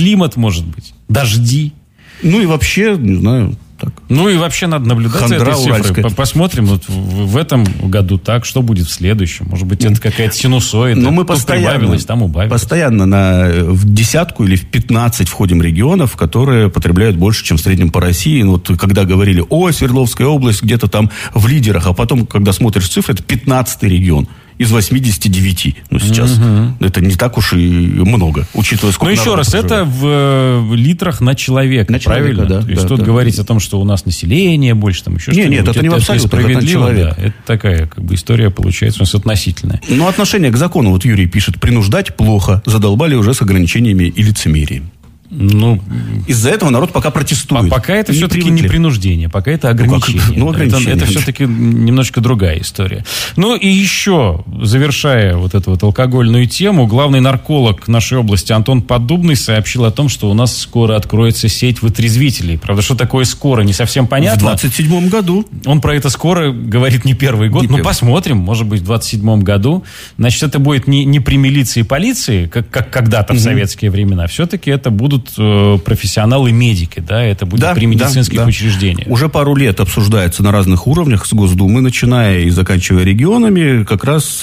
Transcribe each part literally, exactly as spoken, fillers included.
климат, может быть, дожди. Ну и вообще, не знаю... Так. Ну и вообще надо наблюдать за этой цифрой. Посмотрим вот в, в этом году так, что будет в следующем. Может быть, это какая-то синусоида. Но мы постоянно, там убавилось. Постоянно на, в десятку или в пятнадцать входим регионов, которые потребляют больше, чем в среднем по России. Ну, вот когда говорили, о, Свердловская область где-то там в лидерах, а потом, когда смотришь цифры, это пятнадцатый регион из восьмидесяти девяти. Ну, сейчас угу. это не так уж и много, учитывая, сколько народу. Ну, еще раз, живет. Это в, в литрах на человека, на правильно? Человека, да, То есть, да, тут да. говорить о том, что у нас население больше, там еще нет, что-нибудь. Нет, это, это не абсолютно, справедливо, это, да. Это такая, как бы, история, получается, у нас относительная. Ну, отношение к закону, вот Юрий пишет, принуждать плохо, задолбали уже с ограничениями и лицемерием. Ну, из-за этого народ пока протестует. Пока это не все-таки привыкли. Не принуждение, пока это ограничение. Ну, как, ну, ограничение. Это, это все-таки немножечко другая история. Ну и еще, завершая вот эту вот алкогольную тему, главный нарколог нашей области Антон Поддубный сообщил о том, что у нас скоро откроется сеть вытрезвителей. Правда, что такое скоро, не совсем понятно. В двадцать седьмом году. Он про это скоро говорит не первый год. Не ну, первый. Посмотрим, может быть, в двадцать седьмом году. Значит, это будет не, не при милиции и полиции, как, как когда-то в угу. советские времена. Все-таки это будут профессионалы-медики, да, это будет да, при медицинских да, да. учреждениях. Уже пару лет обсуждается на разных уровнях с Госдумы, начиная и заканчивая регионами, как раз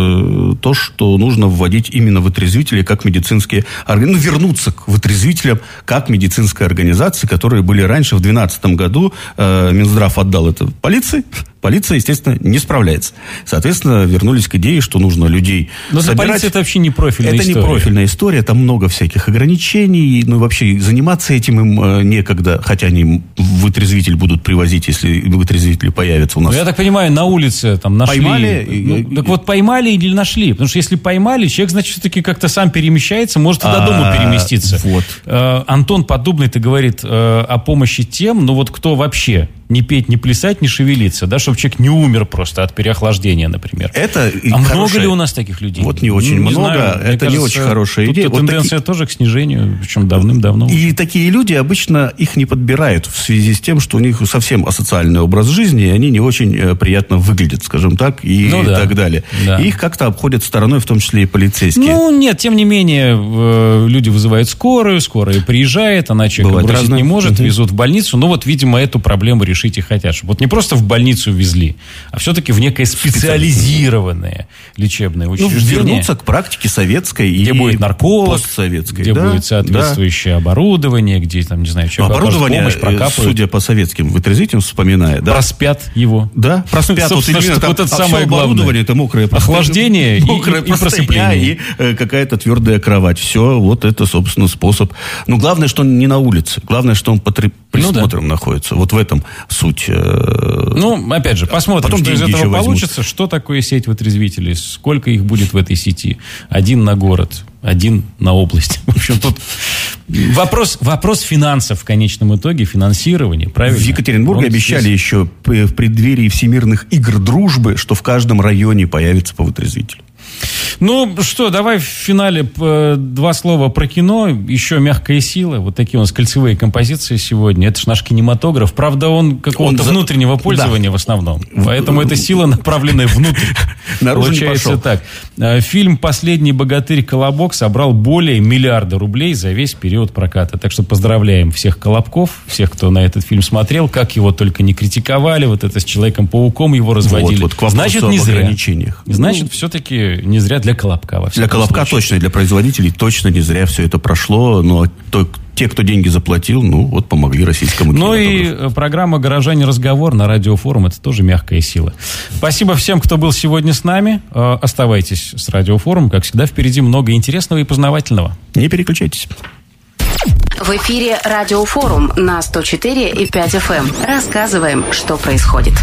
э, то, что нужно вводить именно вытрезвители как медицинские организации, ну, вернуться к вытрезвителям как медицинской организации, которые были раньше. В две тысячи двенадцатом году э, Минздрав отдал это полиции. Полиция, естественно, не справляется. Соответственно, вернулись к идее, что нужно людей Но собирать. Но полиция это вообще не профильная это история. Это не профильная история, там много всяких ограничений. Ну, вообще, заниматься этим им э, некогда. Хотя они вытрезвитель будут привозить, если вытрезвители появятся у нас. Ну, я так понимаю, на улице там нашли. Поймали? Ну, так вот, поймали или нашли? Потому что если поймали, человек, значит, все-таки как-то сам перемещается, может и до дома переместиться. Вот. Э, Антон Поддубный-то говорит э, о помощи тем, ну вот кто вообще не петь, не плясать, не шевелиться, да, чтобы человек не умер просто от переохлаждения, например. Это а хорошая... много ли у нас таких людей? Вот не очень не много. Знаю. Это кажется, не очень хорошая идея. Тут вот тенденция таки... тоже к снижению, причем давным-давно. И уже. Такие люди обычно их не подбирают в связи с тем, что у них совсем асоциальный образ жизни, и они не очень приятно выглядят, скажем так, и, ну, да. и так далее. Да. И их как-то обходят стороной, в том числе и полицейские. Ну, нет, тем не менее, люди вызывают скорую, скорая приезжает, она человека Бывает бросить разное. не может, угу. везут в больницу. Ну, вот, видимо, эту проблему решить и хотят. Вот не просто в больницу везли, а все-таки в некое специализированное лечебное учреждение. Ну, вернуться к практике советской где и будет нарколог, постсоветской. Где да, будет соответствующее да. оборудование, где там, не знаю, человек оборудование, помощь, прокапывают. Судя по советским вытрезвителям, вспоминая. Да? Проспят его. Да, проспят. Собственно, вот, что, вот это а самое главное. Оборудование, это мокрое охлаждение и, мокрое и, и просыпление. И э, какая-то твердая кровать. Все, вот это, собственно, способ. Но главное, что он не на улице. Главное, что он под присмотром ну, да. находится. Вот в этом суть. Э, Ну, опять же, посмотрим, Потом что из этого получится, возьмут. Что такое сеть вытрезвителей, сколько их будет в этой сети. Один на город, один на область. В общем, тут вопрос, вопрос финансов в конечном итоге, финансирования, правильно? В Екатеринбурге Он обещали здесь... еще в преддверии Всемирных игр дружбы, что в каждом районе появится по вытрезвителю. Ну, что, давай в финале два слова про кино. Еще «Мягкая сила». Вот такие у нас кольцевые композиции сегодня. Это же наш кинематограф. Правда, он какого-то он внутреннего за... пользования да. в основном. Поэтому эта сила, направленная внутрь. Получается так. Фильм «Последний богатырь. Колобок» собрал более миллиарда рублей за весь период проката. Так что поздравляем всех колобков, всех, кто на этот фильм смотрел. Как его только не критиковали. Вот это с Человеком-пауком его разводили. Вот, вот, Значит, не зря. Значит, ну, все-таки не зря для колобка. Во для колобка случае. Точно, для производителей точно не зря все это прошло. Но то, те, кто деньги заплатил, ну вот помогли российскому кинематографу. Ну и программа «Горожане. Разговор» на Радиофорум. Это тоже мягкая сила. Спасибо всем, кто был сегодня с нами. Оставайтесь с Радиофорум. Как всегда, впереди много интересного и познавательного. Не переключайтесь. В эфире Радиофорум на сто четыре и пять эф эм. Рассказываем, что происходит.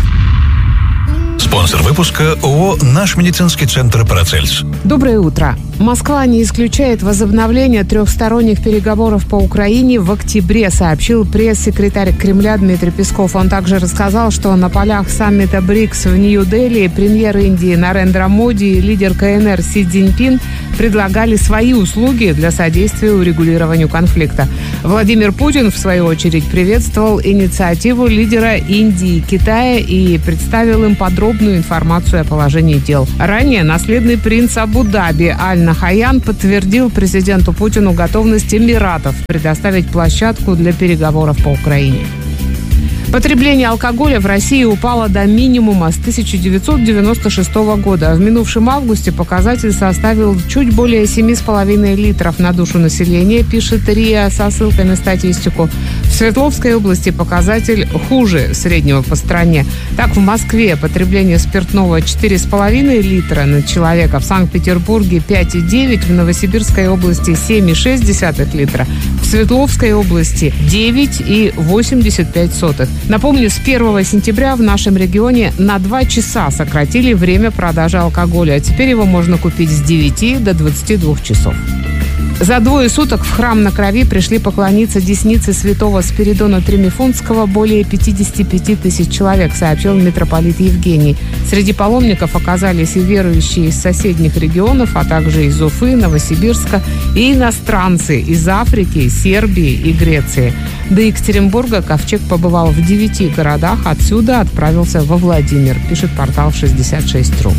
Спонсор выпуска ООО «Наш медицинский центр Парацельс». Доброе утро. Москва не исключает возобновление трехсторонних переговоров по Украине в октябре, сообщил пресс-секретарь Кремля Дмитрий Песков. Он также рассказал, что на полях саммита БРИКС в Нью-Дели премьер Индии Нарендра Моди и лидер ка эн эр Си Цзиньпин предлагали свои услуги для содействия урегулированию конфликта. Владимир Путин, в свою очередь, приветствовал инициативу лидера Индии и Китая и представил им подробную информацию о положении дел. Ранее наследный принц Абу-Даби Аль-Нахаян подтвердил президенту Путину готовность Эмиратов предоставить площадку для переговоров по Украине. Потребление алкоголя в России упало до минимума с тысяча девятьсот девяносто шестого года. В минувшем августе показатель составил чуть более семь с половиной литров на душу населения, пишет РИА со ссылкой на статистику. В Свердловской области показатель хуже среднего по стране. Так, в Москве потребление спиртного четыре с половиной литра на человека, в Санкт-Петербурге пять и девять, в Новосибирской области семь и шесть десятых литра, в Свердловской области девять и восемьдесят пять сотых. Напомню, с первого сентября в нашем регионе на два часа сократили время продажи алкоголя, а теперь его можно купить с девяти до двадцати двух часов. За двое суток в храм на Крови пришли поклониться деснице святого Спиридона Тримифунтского более пятидесяти пяти тысяч человек, сообщил митрополит Евгений. Среди паломников оказались и верующие из соседних регионов, а также из Уфы, Новосибирска, и иностранцы из Африки, Сербии и Греции. До Екатеринбурга ковчег побывал в девяти городах, отсюда отправился во Владимир, пишет портал шестьдесят шесть точка ру.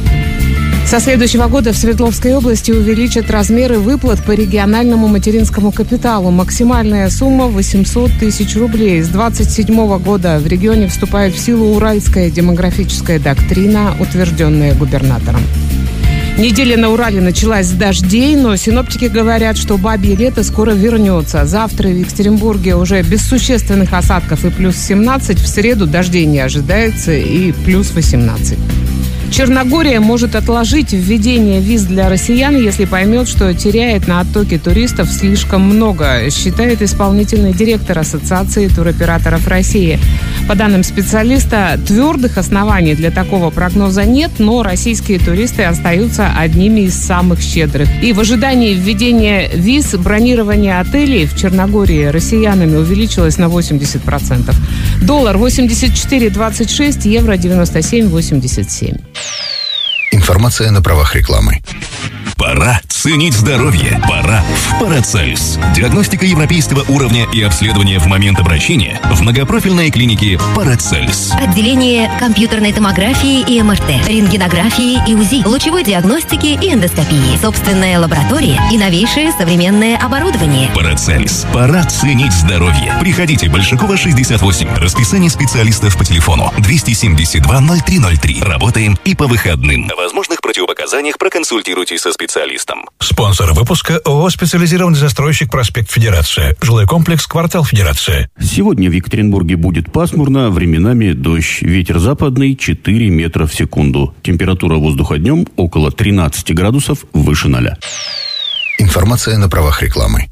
Со следующего года в Свердловской области увеличат размеры выплат по региональному материнскому капиталу. Максимальная сумма восемьсот тысяч рублей. С двадцать седьмого года в регионе вступает в силу уральская демографическая доктрина, утвержденная губернатором. Неделя на Урале началась с дождей, но синоптики говорят, что бабье лето скоро вернется. Завтра в Екатеринбурге уже без существенных осадков и плюс семнадцать. В среду дождей не ожидается и плюс восемнадцать. Черногория может отложить введение виз для россиян, если поймет, что теряет на оттоке туристов слишком много, считает исполнительный директор Ассоциации туроператоров России. По данным специалиста, твердых оснований для такого прогноза нет, но российские туристы остаются одними из самых щедрых. И в ожидании введения виз бронирование отелей в Черногории россиянами увеличилось на восемьдесят процентов. Доллар восемьдесят четыре двадцать шесть, евро девяносто семь восемьдесят семь. Информация на правах рекламы. Пора ценить здоровье. Пора в Парацельс. Диагностика европейского уровня и обследование в момент обращения в многопрофильной клинике Парацельс. Отделение компьютерной томографии и эм эр тэ, рентгенографии и УЗИ, лучевой диагностики и эндоскопии, собственная лаборатория и новейшее современное оборудование. Парацельс. Пора ценить здоровье. Приходите, Большакова, шестьдесят восемь. Расписание специалистов по телефону двести семьдесят два ноль три ноль три. Работаем и по выходным. О возможных противопоказаниях проконсультируйтесь со специалистом. Спонсор выпуска ООО «Специализированный застройщик Проспект Федерация». Жилой комплекс «Квартал Федерация». Сегодня в Екатеринбурге будет пасмурно, временами дождь. Ветер западный четыре метра в секунду. Температура воздуха днем около тринадцати градусов выше ноля. Информация на правах рекламы.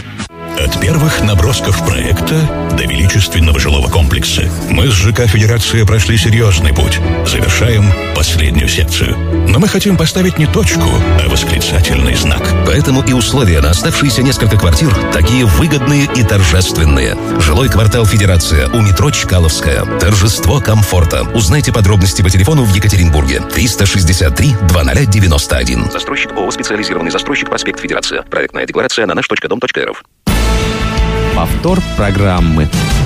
От первых набросков проекта до величественного жилого комплекса мы с ЖК «Федерация» прошли серьезный путь. Завершаем последнюю секцию. Но мы хотим поставить не точку, а восклицательный знак. Поэтому и условия на оставшиеся несколько квартир такие выгодные и торжественные. Жилой квартал «Федерация» у метро Чкаловская. Торжество комфорта. Узнайте подробности по телефону в Екатеринбурге. триста шестьдесят три двадцать девяносто один. Застройщик ООО «Специализированный застройщик Проспект Федерация». Проектная декларация на наш точка дом точка эр эф. Повтор программы.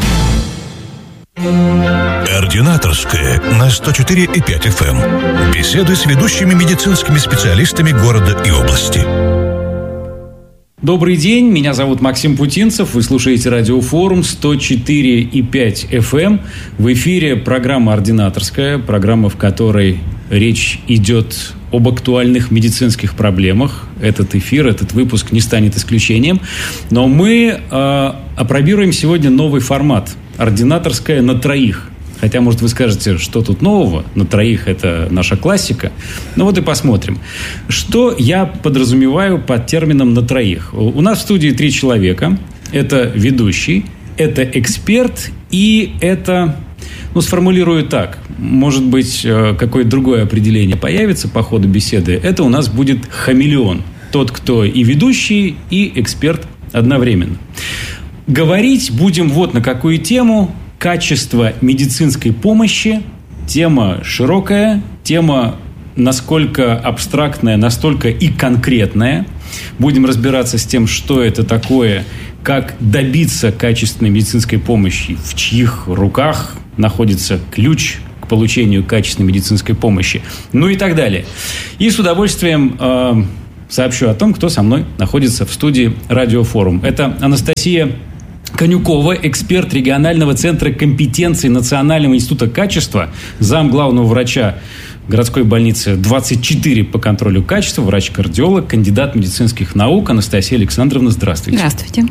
Ординаторская на сто четыре и пять эф эм. Беседы с ведущими медицинскими специалистами города и области. Добрый день, меня зовут Максим Путинцев, вы слушаете радиофорум сто четыре и пять эф эм. В эфире программа «Ординаторская», программа, в которой речь идет об актуальных медицинских проблемах. Этот эфир, этот выпуск не станет исключением. Но мы э, опробируем сегодня новый формат «Ординаторская на троих». Хотя, может, вы скажете, что тут нового? На троих это наша классика. Ну вот и посмотрим. Что я подразумеваю под термином «на троих»? У нас в студии три человека. Это ведущий, это эксперт и это... Ну, сформулирую так. Может быть, какое-то другое определение появится по ходу беседы. Это у нас будет хамелеон. Тот, кто и ведущий, и эксперт одновременно. Говорить будем вот на какую тему. Качество медицинской помощи. Тема широкая. Тема насколько абстрактная, настолько и конкретная. Будем разбираться с тем, что это такое, как добиться качественной медицинской помощи, в чьих руках находится ключ к получению качественной медицинской помощи, ну и так далее. И с удовольствием э, сообщу о том, кто со мной находится в студии Радиофорум. Это Анастасия Конюкова, эксперт регионального центра компетенции Национального института качества, зам главного врача городской больницы двадцать четыре по контролю качества, врач-кардиолог, кандидат медицинских наук. Анастасия Александровна, здравствуйте. Здравствуйте.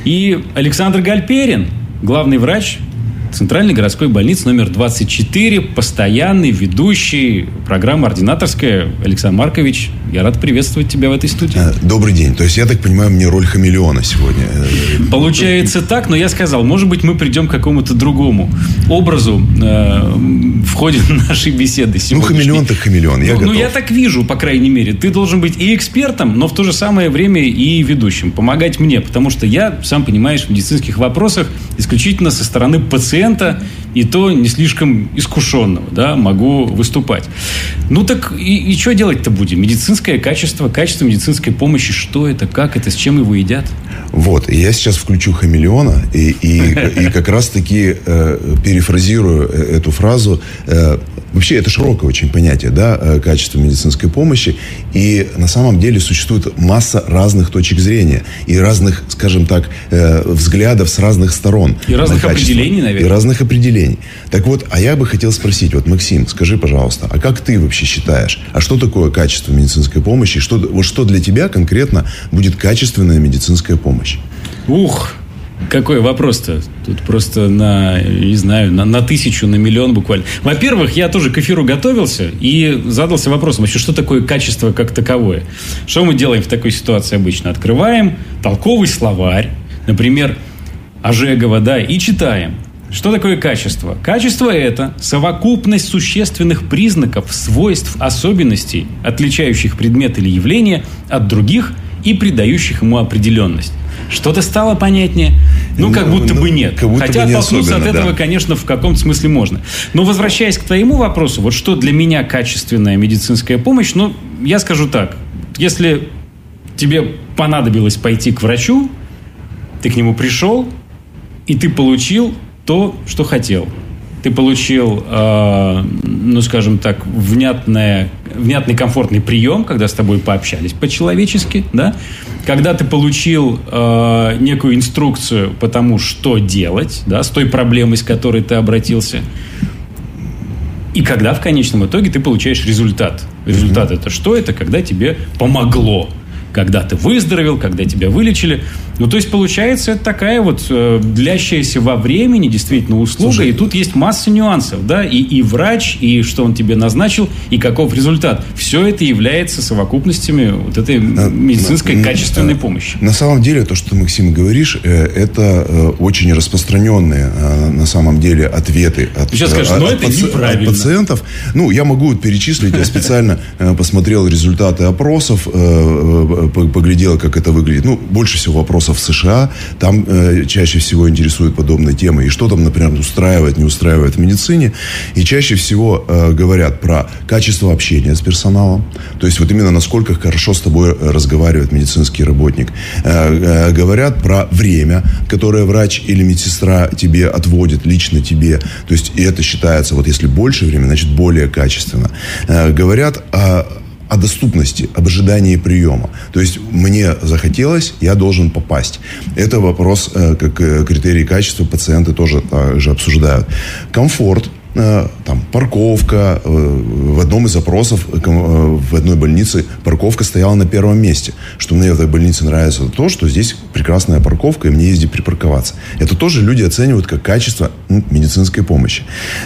И Александр Гальперин, главный врач Центральной городской больницы номер двадцать четыре, постоянный ведущий программы «Ординаторская». Александр Маркович, я рад приветствовать тебя в этой студии. Добрый день. То есть, я так понимаю, мне роль хамелеона сегодня. Получается так, но я сказал, может быть, мы придем к какому-то другому образу э, в ходе нашей беседы сегодня. Ну, хамелеон так хамелеон, я ну, готов. Ну, я так вижу, по крайней мере. Ты должен быть и экспертом, но в то же самое время и ведущим. Помогать мне, потому что я, сам понимаешь, в медицинских вопросах исключительно со стороны пациента, и то не слишком искушенного, да, могу выступать. Ну так и, и что делать-то будем? Медицинское качество, качество медицинской помощи, что это, как это, с чем его едят? Вот, и я сейчас включу хамелеона и, и, и как раз-таки э, перефразирую эту фразу. Э, вообще, это широкое очень понятие, да, э, качество медицинской помощи. И на самом деле существует масса разных точек зрения и разных, скажем так, э, взглядов с разных сторон. И разных определений, наверное. И разных определений. Так вот, а я бы хотел спросить, вот, Максим, скажи, пожалуйста, а как ты вообще считаешь, а что такое качество медицинской помощи? Что, вот что для тебя конкретно будет качественная медицинская помощь? Ух, какой вопрос-то? Тут просто на, не знаю, на, на тысячу, на миллион буквально. Во-первых, я тоже к эфиру готовился и задался вопросом, вообще, что такое качество как таковое? Что мы делаем в такой ситуации обычно? Открываем толковый словарь, например, Ожегова, да, и читаем. Что такое качество? Качество – это совокупность существенных признаков, свойств, особенностей, отличающих предмет или явление от других и придающих ему определенность. Что-то стало понятнее? Ну, как ну, будто ну, бы нет. Как будто Хотя бы не оттолкнуться от этого, да. конечно, в каком-то смысле можно. Но возвращаясь к твоему вопросу, вот что для меня качественная медицинская помощь, ну, я скажу так. Если тебе понадобилось пойти к врачу, ты к нему пришел, и ты получил то, что хотел. Ты получил, э, ну, скажем так, внятное, внятный, комфортный прием, когда с тобой пообщались по-человечески, да? Когда ты получил э, некую инструкцию по тому, что делать, да, с той проблемой, с которой ты обратился. И когда в конечном итоге ты получаешь результат. Результат mm-hmm. это что? Это когда тебе помогло. Когда ты выздоровел, когда тебя вылечили. Ну, то есть, получается, это такая вот э, длящаяся во времени действительно услуга. Слушай, и тут есть масса нюансов, да, и, и врач, и что он тебе назначил, и каков результат. Все это является совокупностями вот этой медицинской на, качественной на, помощи. На самом деле, то, что ты, Максим, говоришь, э, это э, очень распространенные, э, на самом деле, ответы от, ты сейчас скажешь, от, но от, это паци- неправильно. от пациентов. Ну, я могу перечислить, я специально э, посмотрел результаты опросов, э, поглядел, как это выглядит. Ну, больше всего вопросов в США. Там э, чаще всего интересуют подобные темы. И что там, например, устраивает, не устраивает в медицине. И чаще всего э, говорят про качество общения с персоналом. То есть, вот именно насколько хорошо с тобой разговаривает медицинский работник. Э, э, говорят про время, которое врач или медсестра тебе отводит, лично тебе. То есть, и это считается, вот если больше времени, значит, более качественно. Э, говорят о о доступности, об ожидании приема. То есть, мне захотелось, я должен попасть. Это вопрос, как критерий качества, пациенты тоже также обсуждают. Комфорт. Там парковка. В одном из опросов в одной больнице парковка стояла на первом месте. Что мне в этой больнице нравится то, что здесь прекрасная парковка, и мне есть где припарковаться. Это тоже люди оценивают как качество медицинской помощи.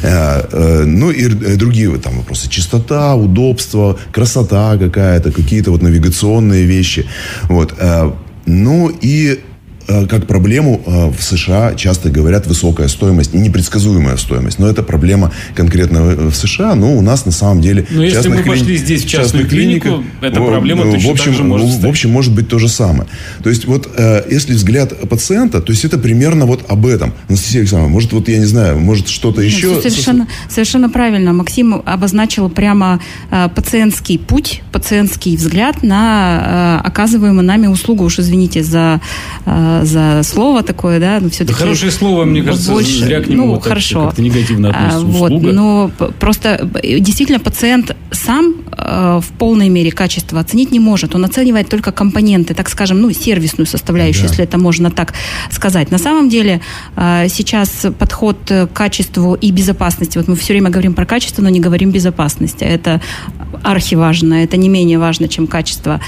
Ну и другие там вопросы. Чистота, удобство, красота какая-то, какие-то вот навигационные вещи. Вот. Ну и как проблему в США часто говорят высокая стоимость и непредсказуемая стоимость. Но это проблема конкретно в США, но у нас на самом деле... Но если мы клини... пошли здесь в частную клинику, эта проблема в, точно в общем, так же может стать. В общем, может быть то же самое. То есть, вот, если взгляд пациента, то есть это примерно вот об этом. Анастасия Александровна, может, вот я не знаю, может, что-то Нет, еще... Совершенно, совершенно правильно. Максим обозначил прямо пациентский путь, пациентский взгляд на оказываемую нами услугу. Уж извините за, за слово такое, да, но все-таки... Да хорошее слово, мне кажется, больше, зря к нему ну, вот хорошо. как-то негативно относится. Вот, услуга. но просто действительно пациент сам в полной мере качество оценить не может. Он оценивает только компоненты, так скажем, ну, сервисную составляющую, да. если это можно так сказать. На самом деле сейчас подход к качеству и безопасности, вот мы все время говорим про качество, но не говорим безопасности. Это архиважно, это не менее важно, чем качество.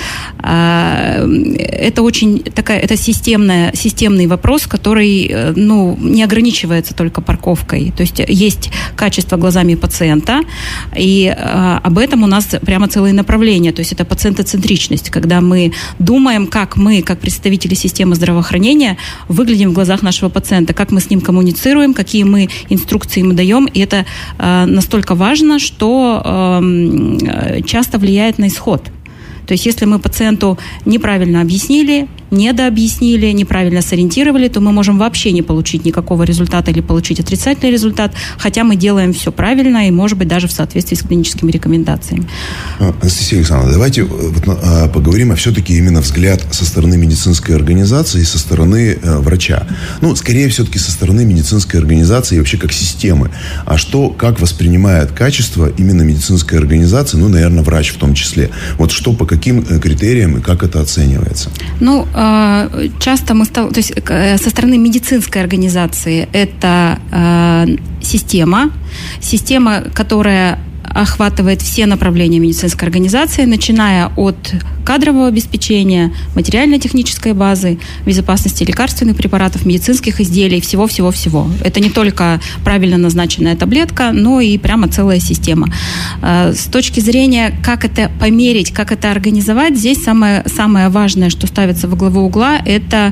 Это очень такая, это системная, системный вопрос, который, ну, не ограничивается только парковкой. То есть есть качество глазами пациента, и об этом у нас прямо целые направления. То есть это пациентоцентричность, когда мы думаем, как мы, как представители системы здравоохранения, выглядим в глазах нашего пациента, как мы с ним коммуницируем, какие мы инструкции ему даем. И это настолько важно, что часто влияет на исход. То есть если мы пациенту неправильно объяснили, недообъяснили, неправильно сориентировали, то мы можем вообще не получить никакого результата или получить отрицательный результат, хотя мы делаем все правильно и, может быть, даже в соответствии с клиническими рекомендациями. Анастасия Александровна, давайте вот поговорим, а все-таки именно взгляд со стороны медицинской организации и со стороны э, врача. Ну, скорее, все-таки со стороны медицинской организации и вообще как системы. А что, как воспринимает качество именно медицинской организации, ну, наверное, врач в том числе? Вот что, по каким критериям и как это оценивается? Ну, часто мы стал, то есть со стороны медицинской организации это э, система, система, которая охватывает все направления медицинской организации, начиная от кадрового обеспечения, материально-технической базы, безопасности лекарственных препаратов, медицинских изделий, всего-всего-всего. Это не только правильно назначенная таблетка, но и прямо целая система. С точки зрения, как это померить, как это организовать, здесь самое, самое важное, что ставится во главу угла, это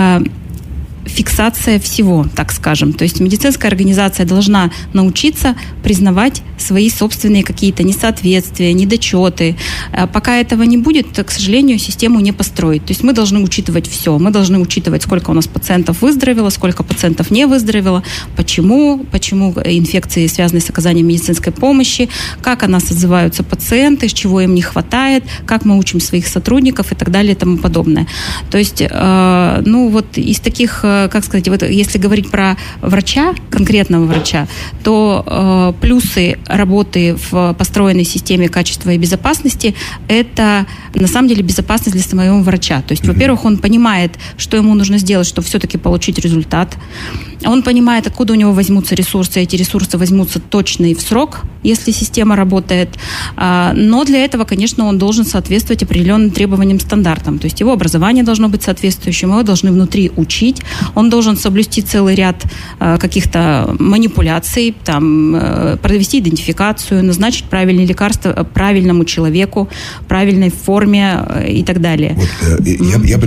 фиксация всего, так скажем. То есть медицинская организация должна научиться признавать свои собственные какие-то несоответствия, недочеты. Пока этого не будет, то, к сожалению, систему не построить. То есть мы должны учитывать все. Мы должны учитывать, сколько у нас пациентов выздоровело, сколько пациентов не выздоровело, почему, почему инфекции связаны с оказанием медицинской помощи, как о нас отзываются пациенты, чего им не хватает, как мы учим своих сотрудников и так далее и тому подобное. То есть, э, ну вот из таких, как сказать, вот если говорить про врача, конкретного врача, то э, плюсы работы в построенной системе качества и безопасности – это на самом деле безопасность для самого врача. То есть, mm-hmm. во-первых, он понимает, что ему нужно сделать, чтобы все-таки получить результат. Он понимает, откуда у него возьмутся ресурсы. Эти ресурсы возьмутся точно и в срок, если система работает. Но для этого, конечно, он должен соответствовать определенным требованиям, стандартам. То есть его образование должно быть соответствующим, его должны внутри учить. Он должен соблюсти целый ряд каких-то манипуляций, там, провести идентификацию, назначить правильные лекарства правильному человеку, правильной форме и так далее. Вот, э, я, я,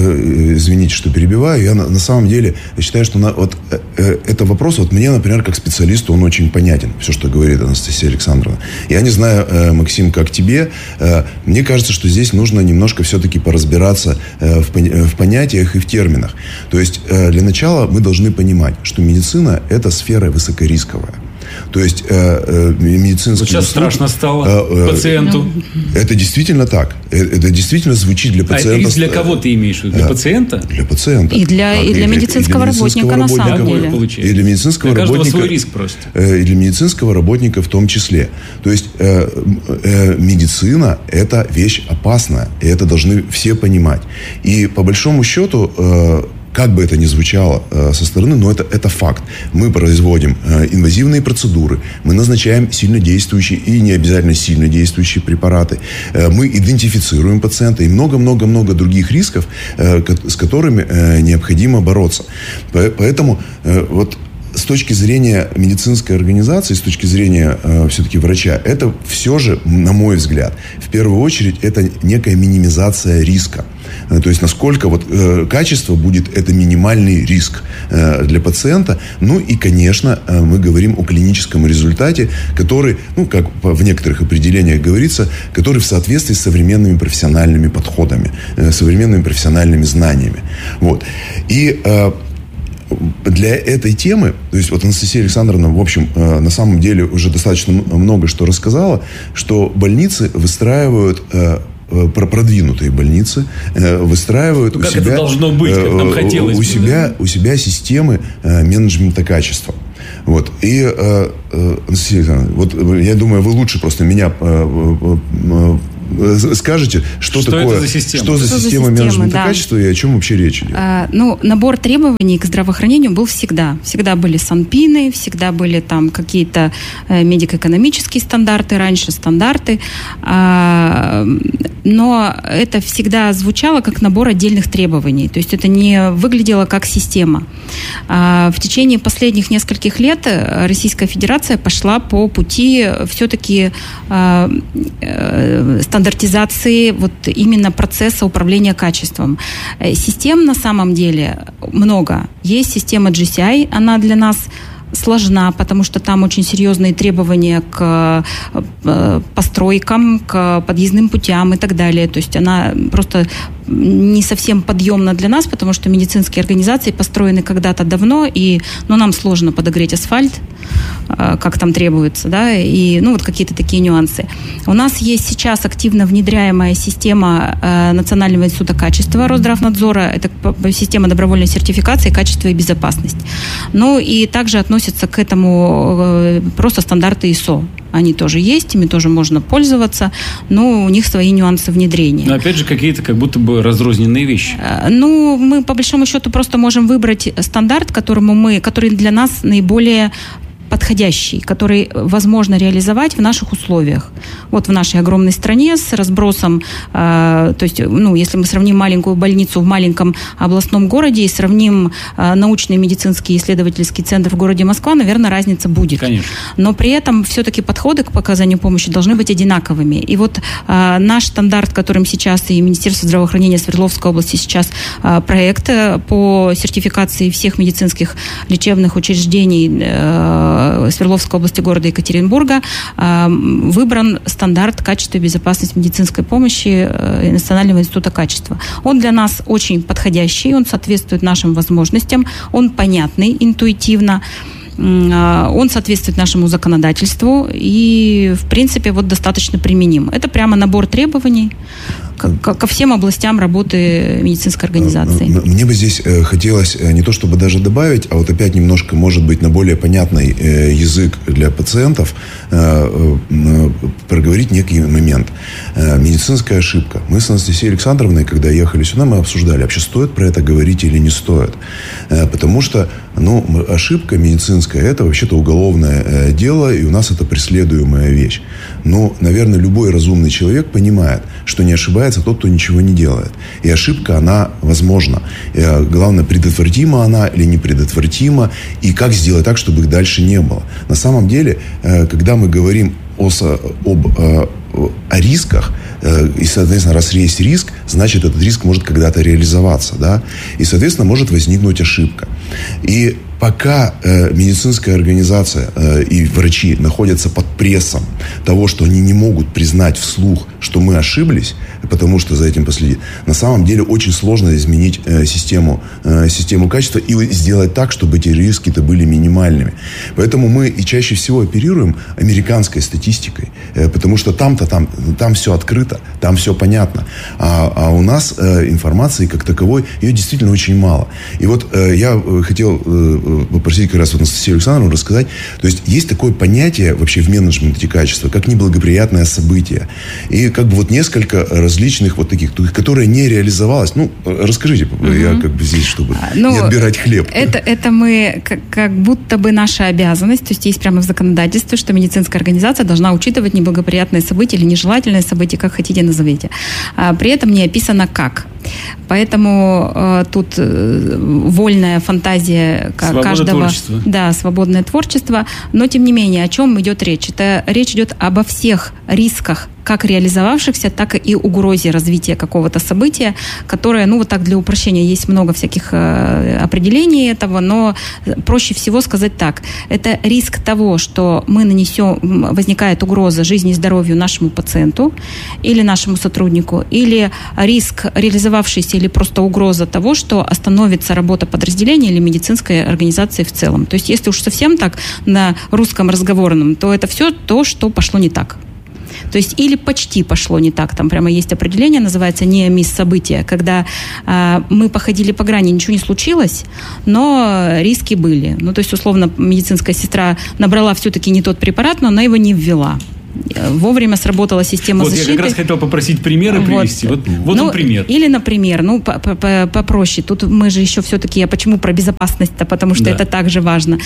я, извините, что перебиваю. Я на, на самом деле считаю, что на, вот, э, это вопрос, вот мне, например, как специалисту, он очень понятен, все, что говорит Анастасия Александровна. Я не знаю, э, Максим, как тебе. Э, мне кажется, что здесь нужно немножко все-таки поразбираться э, в, в понятиях и в терминах. То есть, э, для начала мы должны понимать, что медицина – это сфера высокорисковая. То есть э, э, медицинские вот сейчас услуги, страшно стало э, э, пациенту. Это действительно так. Это действительно звучит для пациента. А для кого ты имеешь в виду? Для пациента? Для пациента. И для, и для, и медицинского, и для медицинского работника, работника, на самом деле. И для медицинского для работника. свой риск просит. Э, и для медицинского работника в том числе. То есть э, э, медицина – это вещь опасная. И это должны все понимать. И по большому счету... Э, как бы это ни звучало э, со стороны, но это, это факт. Мы производим э, инвазивные процедуры, мы назначаем сильнодействующие и не обязательно сильнодействующие препараты, э, мы идентифицируем пациента и много-много-много других рисков, э, ко- с которыми э, необходимо бороться. По- поэтому э, вот с точки зрения медицинской организации, с точки зрения э, все-таки врача, это все же, на мой взгляд, в первую очередь, это некая минимизация риска. То есть, насколько вот качество будет, это минимальный риск для пациента. Ну и, конечно, мы говорим о клиническом результате, который, ну, как в некоторых определениях говорится, который в соответствии с современными профессиональными подходами, современными профессиональными знаниями. Вот. И для этой темы, то есть вот Анастасия Александровна, в общем, на самом деле уже достаточно много что рассказала, что больницы выстраивают, продвинутые больницы выстраивают, ну, у, себя, быть, как нам хотелось, у, себя, у себя системы менеджмента качества. Вот. И, Анастасия Александровна, вот я думаю, вы лучше просто меня скажете, что, что такое, это за система, что за что система за менеджмента да. качества и о чем вообще речь идет? А, ну, набор требований к здравоохранению был всегда. Всегда были санпины, всегда были там какие-то э, медико-экономические стандарты, раньше стандарты. А, но это всегда звучало как набор отдельных требований. То есть это не выглядело как система. А, в течение последних нескольких лет Российская Федерация пошла по пути все-таки а, э, стандартизации вот именно процесса управления качеством. Систем на самом деле много. Есть система джи си ай, она для нас сложна, потому что там очень серьезные требования к постройкам, к подъездным путям и так далее. То есть она просто не совсем подъемна для нас, потому что медицинские организации построены когда-то давно, и, ну, нам сложно подогреть асфальт, как там требуется, да, и, ну, вот какие-то такие нюансы. У нас есть сейчас активно внедряемая система Национального института качества Росздравнадзора, это система добровольной сертификации качества и безопасность. Ну, и также относятся к этому просто стандарты ай эс о. Они тоже есть, ими тоже можно пользоваться, но у них свои нюансы внедрения. Но опять же, какие-то как будто бы разрозненные вещи. Ну, мы по большому счету просто можем выбрать стандарт, которому мы, который для нас наиболее подходящий, который возможно реализовать в наших условиях. Вот в нашей огромной стране с разбросом, э, то есть, ну, если мы сравним маленькую больницу в маленьком областном городе и сравним э, научный медицинский исследовательский центр в городе Москва, наверное, разница будет. Конечно. Но при этом все-таки подходы к оказанию помощи должны быть одинаковыми. И вот э, наш стандарт, которым сейчас и Министерство здравоохранения Свердловской области сейчас э, проект по сертификации всех медицинских лечебных учреждений э, Свердловской области города Екатеринбурга выбран стандарт качества и безопасности медицинской помощи Национального института качества. Он для нас очень подходящий, он соответствует нашим возможностям, он понятный интуитивно, он соответствует нашему законодательству и, в принципе, вот достаточно применим. Это прямо набор требований ко, ко всем областям работы медицинской организации. Мне бы здесь хотелось не то чтобы даже добавить, а вот опять немножко, может быть, на более понятный язык для пациентов проговорить некий момент. Медицинская ошибка. Мы с Анастасией Александровной, когда ехали сюда, мы обсуждали, вообще стоит про это говорить или не стоит. Потому что, ну, ошибка медицинская – это вообще-то уголовное дело, и у нас это преследуемая вещь. Но, наверное, любой разумный человек понимает, что не ошибается тот, кто ничего не делает. И ошибка, она возможна. И, главное, предотвратима она или не предотвратима, и как сделать так, чтобы их дальше не было. На самом деле, когда мы говорим о, об, о рисках, и, соответственно, раз есть риск, значит, этот риск может когда-то реализоваться, да, и, соответственно, может возникнуть ошибка. И пока э, медицинская организация э, и врачи находятся под прессом того, что они не могут признать вслух, что мы ошиблись, потому что за этим последить, на самом деле очень сложно изменить э, систему, э, систему качества и сделать так, чтобы эти риски-то были минимальными. Поэтому мы и чаще всего оперируем американской статистикой, э, потому что там-то там, там все открыто, там все понятно. А, а у нас э, информации как таковой, ее действительно очень мало. И вот э, я хотел э, попросить как раз вот Анастасию Александровну рассказать. То есть есть такое понятие вообще в менеджменте качества, как неблагоприятное событие. И как бы вот несколько различных вот таких, которые не реализовалось. Ну, расскажите, угу. я как бы здесь, чтобы ну, не отбирать хлеб. Это, это мы как, как будто бы наша обязанность, то есть есть прямо в законодательстве, что медицинская организация должна учитывать неблагоприятные события или нежелательные события, как хотите назовите. А при этом не описано как. Поэтому э, тут э, вольная фантазия Свобода каждого. Творчества. Да, свободное творчество. Но, тем не менее, о чем идет речь? Это речь идет обо всех рисках как реализовавшихся, так и угрозе развития какого-то события, которое, ну вот так для упрощения, есть много всяких э, определений этого, но проще всего сказать так. Это риск того, что мы нанесем, возникает угроза жизни и здоровью нашему пациенту или нашему сотруднику, или риск реализовавшийся или просто угроза того, что остановится работа подразделения или медицинской организации в целом. То есть если уж совсем так на русском разговорном, то это все то, что пошло не так. То есть или почти пошло не так. Там прямо есть определение, называется неомисс события, когда э, мы походили по грани, ничего не случилось, но риски были. Ну, то есть, условно, медицинская сестра набрала все-таки не тот препарат, но она его не ввела. Вовремя сработала система вот защиты. Вот я как раз хотел попросить примеры вот. привести. Вот, вот ну, он пример. Или, например, ну, попроще. Тут мы же еще все-таки, а почему про безопасность-то? Потому что да. это также важно.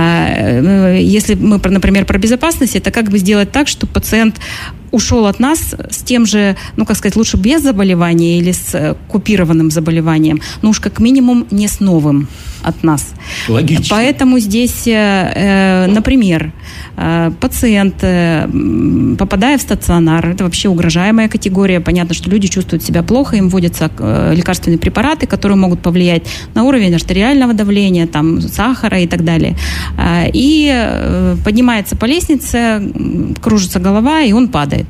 Если мы, например, про безопасность, это как бы сделать так, чтобы пациент ушел от нас с тем же, ну, как сказать, лучше без заболевания или с купированным заболеванием, но уж как минимум не с новым от нас. Логично. Поэтому здесь, э, например, э, пациент, э, попадая в стационар, это вообще угрожаемая категория. Понятно, что люди чувствуют себя плохо, им вводятся э, лекарственные препараты, которые могут повлиять на уровень артериального давления, там, сахара и так далее. Э, и э, поднимается по лестнице, кружится голова, и он падает.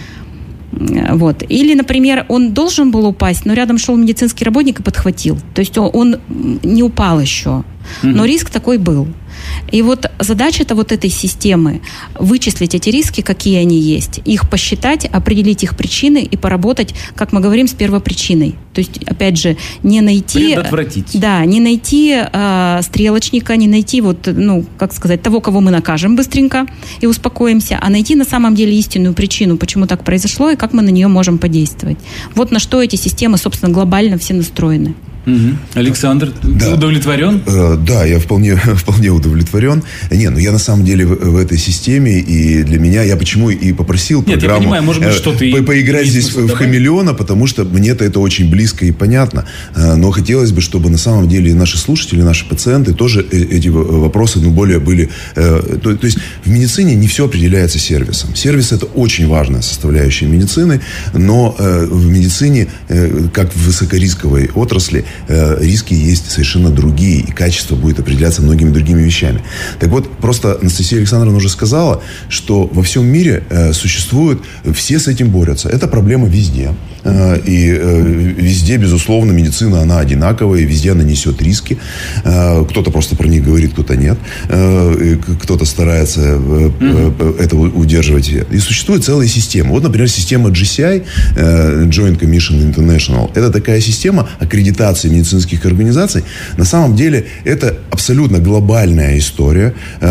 Вот. Или, например, он должен был упасть, но рядом шел медицинский работник и подхватил. То есть он, он не упал еще, mm-hmm. но риск такой был. И вот задача-то вот этой системы вычислить эти риски, какие они есть, их посчитать, определить их причины и поработать, как мы говорим, с первопричиной. То есть, опять же, не найти... Предотвратить. Да, не найти э, стрелочника, не найти вот, ну, как сказать, того, кого мы накажем быстренько и успокоимся, а найти на самом деле истинную причину, почему так произошло и как мы на нее можем подействовать. Вот на что эти системы, собственно, глобально все настроены. Угу. Александр, да. ты удовлетворен? Э, да, я вполне, вполне удовлетворен. Не, ну я на самом деле в, в этой системе, и для меня, я почему и попросил Нет, программу я понимаю, может быть, что-то по, поиграть здесь в хамелеона, потому что мне-то это очень близко и понятно. Но хотелось бы, чтобы на самом деле наши слушатели, наши пациенты тоже эти вопросы, ну, более были... То, то есть в медицине не все определяется сервисом. Сервис – это очень важная составляющая медицины, но в медицине, как в высокорисковой отрасли, риски есть совершенно другие, и качество будет определяться многими другими вещами. Так вот, просто Анастасия Александровна уже сказала, что во всем мире э, существуют, все с этим борются. Это проблема везде. Э, и э, везде, безусловно, медицина, она одинаковая, и везде она несет риски. Э, кто-то просто про них говорит, кто-то нет. Э, кто-то старается э, mm-hmm. это удерживать. И существует целая система. Вот, например, система джи си ай, э, Joint Commission International. Это такая система аккредитации медицинских организаций. На самом деле это абсолютно глобальная история.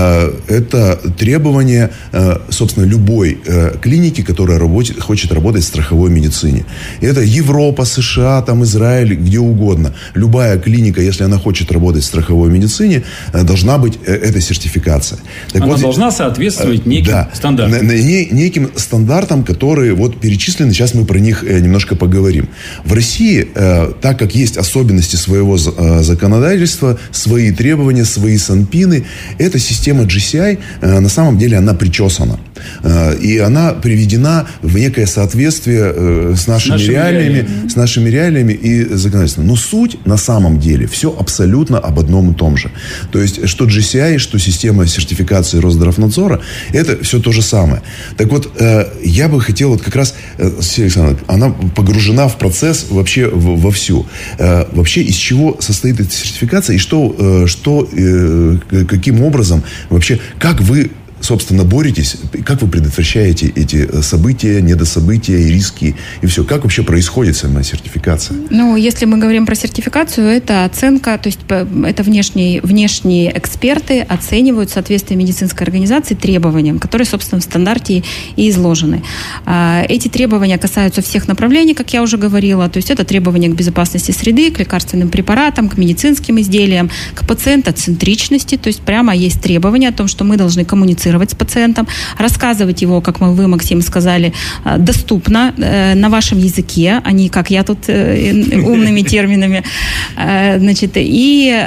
Это требование, собственно, любой клиники, которая работает, хочет работать в страховой медицине. Это Европа, США, там, Израиль, где угодно. Любая клиника, если она хочет работать в страховой медицине, должна быть эта сертификация. Так она вот, должна соответствовать неким да, стандартам. Неким стандартам, которые вот перечислены. Сейчас мы про них немножко поговорим. В России, так как есть особенности особенности своего законодательства, свои требования, свои санпины. Эта система джи си ай, на самом деле, она причесана. И она приведена в некое соответствие с нашими, с нашими реалиями, реалиями, с нашими реалиями и законодательством. Но суть, на самом деле, все абсолютно об одном и том же. То есть, что джи си ай, что система сертификации Росздравнадзора, это все то же самое. Так вот, я бы хотел вот как раз, Александр, она погружена в процесс вообще вовсю. Вообще, из чего состоит эта сертификация и что, что, каким образом, вообще, как вы, собственно, боретесь, как вы предотвращаете эти события, недособытия и риски, и все? Как вообще происходит сама сертификация? Ну, если мы говорим про сертификацию, это оценка, то есть это внешние, внешние эксперты оценивают соответствие медицинской организации требованиям, которые, собственно, в стандарте и изложены. Эти требования касаются всех направлений, как я уже говорила, то есть это требования к безопасности среды, к лекарственным препаратам, к медицинским изделиям, к пациентоцентричности, то есть прямо есть требования о том, что мы должны коммуницировать консультировать с пациентом, рассказывать его, как вы, Максим, сказали, доступно, на вашем языке, а не, как я тут, умными терминами, значит, и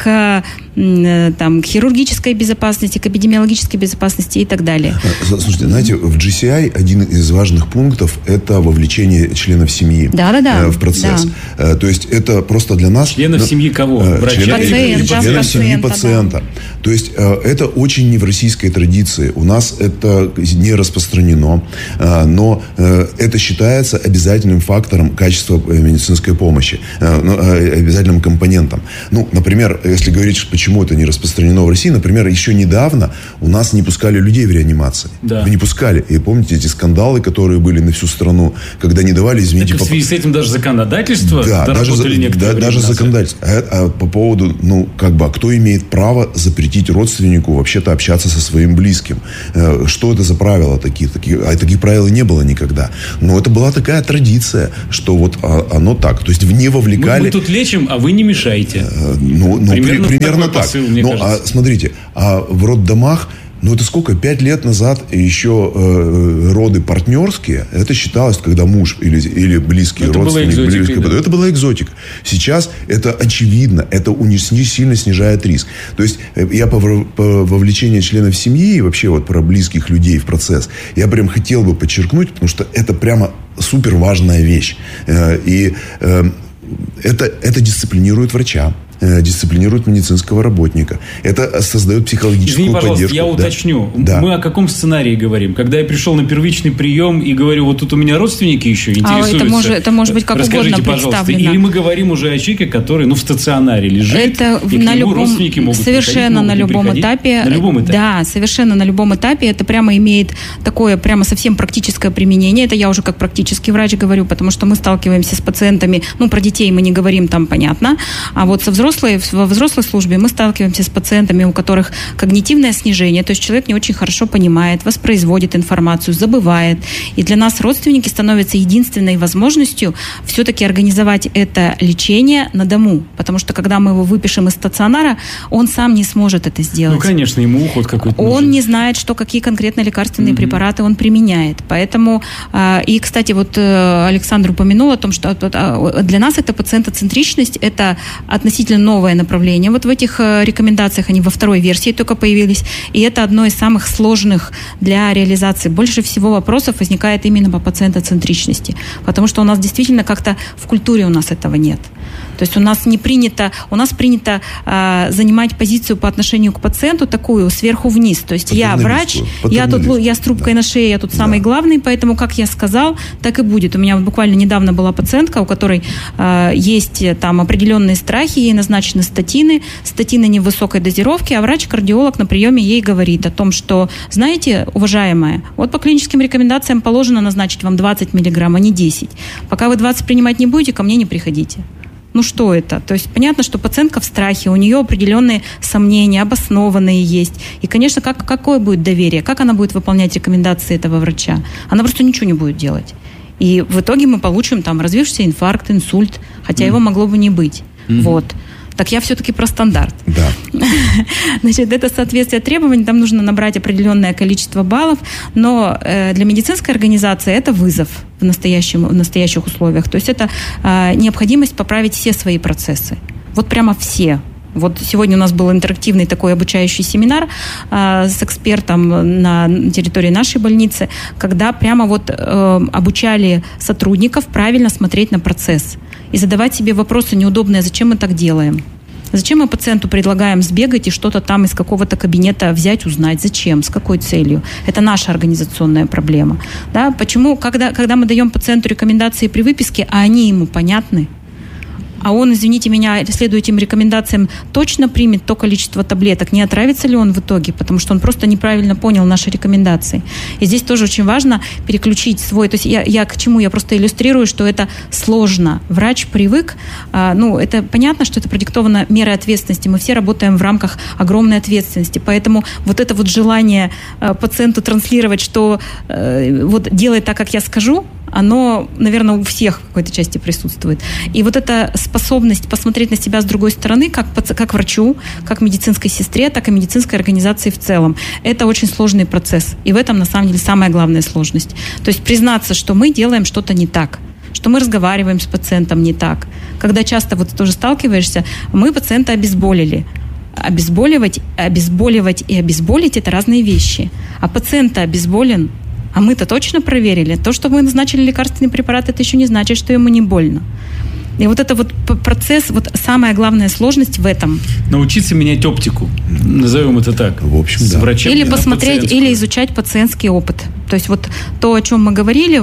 к там, к хирургической безопасности, к эпидемиологической безопасности и так далее. Слушайте, знаете, в джи си ай один из важных пунктов – это вовлечение членов семьи да, да, да, в процесс. Да. То есть это просто для нас… Членов да, семьи кого? Врача? Член, пациента, членов семьи пациента. пациента. Да. То есть это очень не в российской традиции. У нас это не распространено, но это считается обязательным фактором качества медицинской помощи, обязательным компонентом. Ну, например, если говорить, почему Почему это не распространено в России? Например, еще недавно у нас не пускали людей в реанимации. Да. Вы не пускали. И помните эти скандалы, которые были на всю страну, когда не давали, извините... Так в связи по... с этим даже законодательство да, даже, за... да, даже законодательство. А, а по поводу, ну, как бы, а кто имеет право запретить родственнику вообще-то общаться со своим близким? Что это за правила такие? такие? А таких правил не было никогда. Но это была такая традиция, что вот оно так. То есть не вовлекали... Мы, мы тут лечим, а вы не мешаете. Ну, ну примерно, при, примерно так. Посыл, ну, а смотрите, а в роддомах, ну, это сколько? Пять лет назад еще э, роды партнерские, это считалось, когда муж или, или близкий это родственник... Была экзотика, близкий, да. Это была экзотика. Сейчас это очевидно, это сильно снижает риск. То есть я по, по вовлечению членов семьи и вообще вот про близких людей в процесс, я прям хотел бы подчеркнуть, потому что это прямо супер важная вещь. Э, и э, это, это дисциплинирует врача, дисциплинирует медицинского работника. Это создает психологическую Извини, пожалуйста, поддержку. Я уточню. Да. Мы о каком сценарии говорим? Когда я пришел на первичный прием и говорю, вот тут у меня родственники еще интересуются. А это может, это может быть как Расскажите, угодно пожалуйста. представлено. Или мы говорим уже о человеке, который ну, в стационаре лежит, это и на к нему любом, родственники могут совершенно приходить, на любом этапе. На любом этапе? Да, совершенно на любом этапе. Это прямо имеет такое прямо совсем практическое применение. Это я уже как практический врач говорю, потому что мы сталкиваемся с пациентами, ну, про детей мы не говорим, там понятно, а вот со взрослой, во взрослой взрослой службе мы сталкиваемся с пациентами, у которых когнитивное снижение, то есть человек не очень хорошо понимает, воспроизводит информацию, забывает. И для нас родственники становятся единственной возможностью все-таки организовать это лечение на дому. Потому что когда мы его выпишем из стационара, он сам не сможет это сделать. Ну, конечно, ему уход какой-то Он нужен. не знает, что какие конкретно лекарственные mm-hmm. препараты он применяет. Поэтому, и, кстати, вот Александр упомянул о том, что для нас это пациентоцентричность, это относительно новое направление. Вот в этих рекомендациях они во второй версии только появились. И это одно из самых сложных для реализации. Больше всего вопросов возникает именно по пациентоцентричности. Потому что у нас действительно как-то в культуре у нас этого нет. То есть у нас не принято, у нас принято э, занимать позицию по отношению к пациенту такую сверху вниз. То есть я врач, я тут я с трубкой да. на шее, я тут да. самый главный, поэтому как я сказал, так и будет. У меня вот буквально недавно была пациентка, у которой э, есть там определенные страхи, ей назначены статины, статины не в высокой дозировке, а врач-кардиолог на приеме ей говорит о том, что, знаете, уважаемая, вот по клиническим рекомендациям положено назначить вам двадцать миллиграмм, а не десять. Пока вы двадцать принимать не будете, ко мне не приходите. Ну что это? То есть понятно, что пациентка в страхе, у нее определенные сомнения, обоснованные есть. И, конечно, как, какое будет доверие? Как она будет выполнять рекомендации этого врача? Она просто ничего не будет делать. И в итоге мы получим там развившийся инфаркт, инсульт, хотя mm. его могло бы не быть. Mm-hmm. Вот. Так я все-таки про стандарт. Да. Значит, это соответствие требований, там нужно набрать определенное количество баллов, но э, для медицинской организации это вызов в, настоящем, в настоящих условиях. То есть это э, необходимость поправить все свои процессы. Вот прямо все. Вот сегодня у нас был интерактивный такой обучающий семинар э, с экспертом на территории нашей больницы, когда прямо вот э, обучали сотрудников правильно смотреть на процесс и задавать себе вопросы неудобные, зачем мы так делаем? Зачем мы пациенту предлагаем сбегать и что-то там из какого-то кабинета взять, узнать? Зачем? С какой целью? Это наша организационная проблема. Да? Почему, когда, когда мы даем пациенту рекомендации при выписке, а они ему понятны, а он, извините меня, следуя этим рекомендациям, точно примет то количество таблеток, не отравится ли он в итоге, потому что он просто неправильно понял наши рекомендации. И здесь тоже очень важно переключить свой... То есть я, я к чему? Я просто иллюстрирую, что это сложно. Врач привык, а, ну, это понятно, что это продиктовано мерой ответственности. Мы все работаем в рамках огромной ответственности, поэтому вот это вот желание а, пациенту транслировать, что а, вот делай так, как я скажу, оно, наверное, у всех в какой-то части присутствует. И вот эта способность посмотреть на себя с другой стороны, как, как врачу, как медицинской сестре, так и медицинской организации в целом, это очень сложный процесс. И в этом, на самом деле, самая главная сложность. То есть признаться, что мы делаем что-то не так, что мы разговариваем с пациентом не так. Когда часто вот тоже сталкиваешься, мы пациента обезболили. Обезболивать, обезболивать и обезболить – это разные вещи. А пациент обезболен, а мы-то точно проверили. То, что мы назначили лекарственный препарат, это еще не значит, что ему не больно. И вот это вот процесс, вот самая главная сложность в этом. Научиться менять оптику, назовем это так. В общем, с да. врачебной или посмотреть, или изучать пациентский опыт. То есть вот то, о чем мы говорили,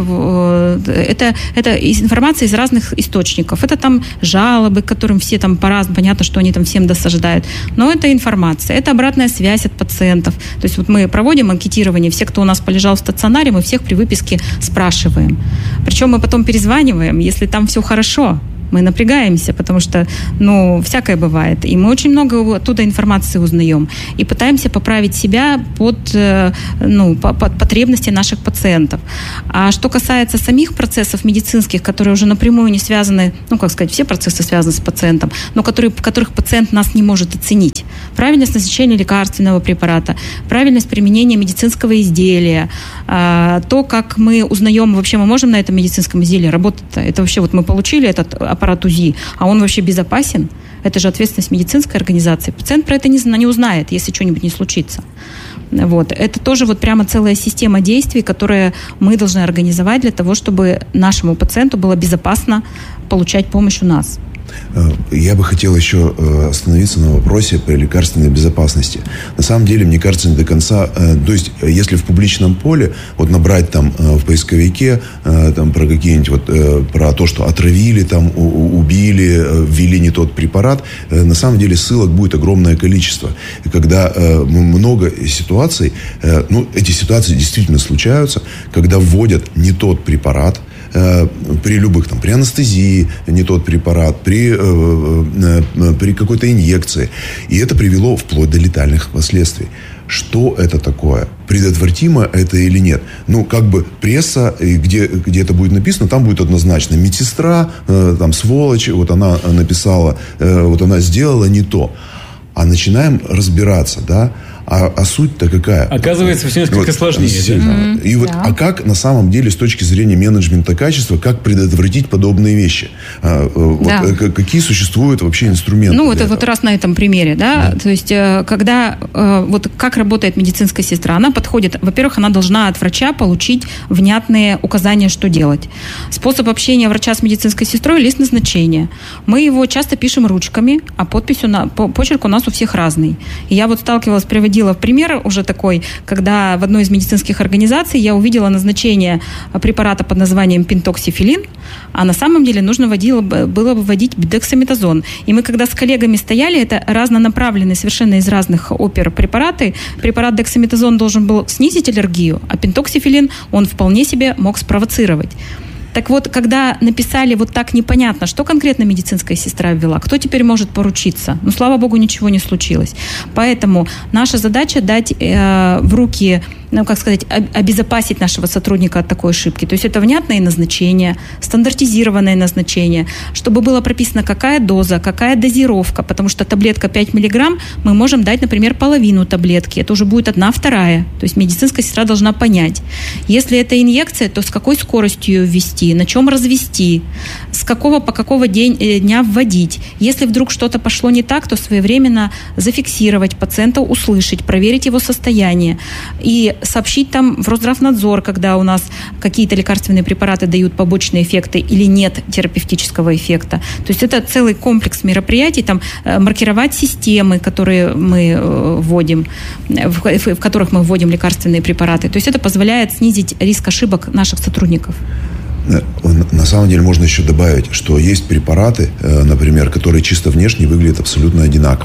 это, это информация из разных источников. Это там жалобы, к которым все там по-разному, понятно, что они там всем досаждают. Но это информация, это обратная связь от пациентов. То есть вот мы проводим анкетирование, все, кто у нас полежал в стационаре, мы всех при выписке спрашиваем. Причем мы потом перезваниваем, если там все хорошо. Мы напрягаемся, потому что, ну, всякое бывает. И мы очень много оттуда информации узнаем. И пытаемся поправить себя под, ну, под потребности наших пациентов. А что касается самих процессов медицинских, которые уже напрямую не связаны, ну, как сказать, все процессы связаны с пациентом, но которые, которых пациент нас не может оценить. Правильность назначения лекарственного препарата, правильность применения медицинского изделия, то, как мы узнаем, вообще мы можем на этом медицинском изделии работать-то. Это вообще вот мы получили этот аппарат УЗИ, а он вообще безопасен? Это же ответственность медицинской организации. Пациент про это не, не узнает, если что-нибудь не случится. Вот. Это тоже вот прямо целая система действий, которые мы должны организовать для того, чтобы нашему пациенту было безопасно получать помощь у нас. Я бы хотел еще остановиться на вопросе по лекарственной безопасности. На самом деле, мне кажется, не до конца... То есть, если в публичном поле вот набрать там в поисковике там, про какие-нибудь вот... про то, что отравили, там, убили, ввели не тот препарат, на самом деле ссылок будет огромное количество. И когда много ситуаций... Ну, эти ситуации действительно случаются, когда вводят не тот препарат, при любых, там, при анестезии не тот препарат, при, э, э, при какой-то инъекции. И это привело вплоть до летальных последствий. Что это такое? Предотвратимо это или нет? Ну, как бы пресса, где, где это будет написано, там будет однозначно. Медсестра, э, там, сволочь, вот она написала, э, вот она сделала не то. А начинаем разбираться, да? А, а суть-то какая? Оказывается, все несколько вот, сложнее. Да? Mm-hmm. И вот, да. А как на самом деле с точки зрения менеджмента качества, как предотвратить подобные вещи? А, да. Вот, какие существуют вообще инструменты? Ну, это вот раз на этом примере, да? Да. То есть, когда, вот как работает медицинская сестра, она подходит, во-первых, она должна от врача получить внятные указания, что делать. Способ общения врача с медицинской сестрой – лист назначения. Мы его часто пишем ручками, а подпись у нас, почерк у нас у всех разный. И я вот сталкивалась, приводила в пример уже такой, когда в одной из медицинских организаций я увидела назначение препарата под названием пентоксифилин, а на самом деле нужно вводило, было бы вводить дексаметазон. И мы, когда с коллегами стояли, это разнонаправленные, совершенно из разных опер препараты. Препарат дексаметазон должен был снизить аллергию, а пентоксифилин он вполне себе мог спровоцировать. Так вот, когда написали вот так непонятно, что конкретно медицинская сестра ввела, кто теперь может поручиться? Ну, слава богу, ничего не случилось. Поэтому наша задача дать э, в руки, ну, как сказать, обезопасить нашего сотрудника от такой ошибки. То есть это внятное назначение, стандартизированное назначение, чтобы было прописано, какая доза, какая дозировка, потому что таблетка пять миллиграмм мы можем дать, например, половину таблетки. Это уже будет одна вторая. То есть медицинская сестра должна понять. Если это инъекция, то с какой скоростью ее ввести, на чем развести, с какого по какого день, дня вводить. Если вдруг что-то пошло не так, то своевременно зафиксировать пациента, услышать, проверить его состояние и сообщить там в Росздравнадзор, когда у нас какие-то лекарственные препараты дают побочные эффекты или нет терапевтического эффекта. То есть это целый комплекс мероприятий, там маркировать системы, которые мы вводим, в, в которых мы вводим лекарственные препараты. То есть это позволяет снизить риск ошибок наших сотрудников. На самом деле можно еще добавить, что есть препараты, например, которые чисто внешне выглядят абсолютно одинаково.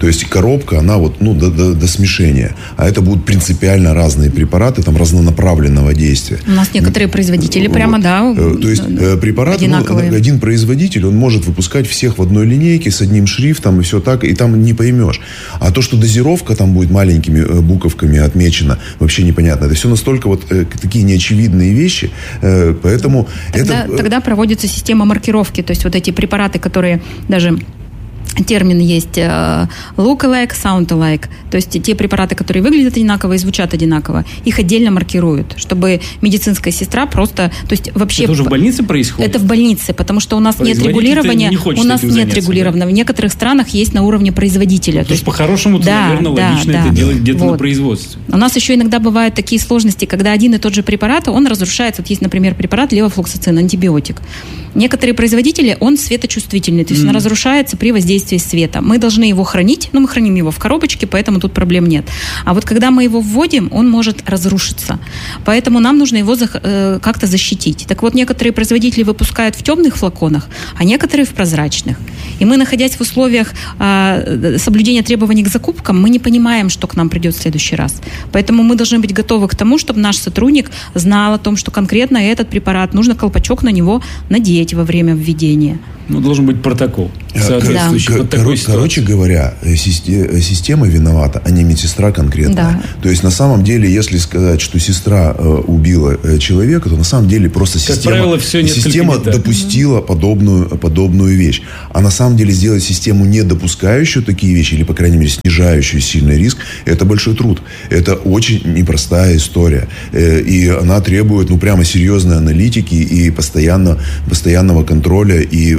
То есть коробка, она вот, ну, до, до, до смешения. А это будут принципиально разные препараты, там, разнонаправленного действия. У нас некоторые производители вот. прямо, да, То есть препараты, ну, один производитель, он может выпускать всех в одной линейке с одним шрифтом и все так, и там не поймешь. А то, что дозировка там будет маленькими буковками отмечена, вообще непонятно. Это все настолько вот э, такие неочевидные вещи, э, поэтому тогда, это... Тогда проводится система маркировки, то есть вот эти препараты, которые даже... Термин есть uh, look-alike, sound-alike. То есть те препараты, которые выглядят одинаково и звучат одинаково, их отдельно маркируют, чтобы медицинская сестра просто... То есть вообще... Это уже в больнице происходит? Это в больнице, потому что у нас нет регулирования. Не у нас нет заняться, регулирования. Да? В некоторых странах есть на уровне производителя. То, то есть по-хорошему, да, наверное, да, логично да, это делать где-то вот. на производстве. У нас еще иногда бывают такие сложности, когда один и тот же препарат, он разрушается. Вот есть, например, препарат левофлоксацин, антибиотик. Некоторые производители, он светочувствительный, то есть mm. он разрушается при воздействии света. Мы должны его хранить, но мы храним его в коробочке, поэтому тут проблем нет. А вот когда мы его вводим, он может разрушиться. Поэтому нам нужно его э, как-то защитить. Так вот, некоторые производители выпускают в темных флаконах, а некоторые в прозрачных. И мы, находясь в условиях э, соблюдения требований к закупкам, мы не понимаем, что к нам придет в следующий раз. Поэтому мы должны быть готовы к тому, чтобы наш сотрудник знал о том, что конкретно этот препарат, нужно колпачок на него надеть во время введения. Ну, должен быть протокол. Соответствующий. Да. Вот такой Кор- короче говоря, система виновата, а не медсестра конкретно. Да. То есть, на самом деле, если сказать, что сестра э, убила э, человека, то на самом деле просто как система, правило, все система допустила mm-hmm. подобную, подобную вещь. А на самом деле сделать систему, не допускающую такие вещи, или, по крайней мере, снижающую сильный риск, это большой труд. Это очень непростая история. Э, и она требует, ну, прямо серьезной аналитики и постоянно, постоянного контроля и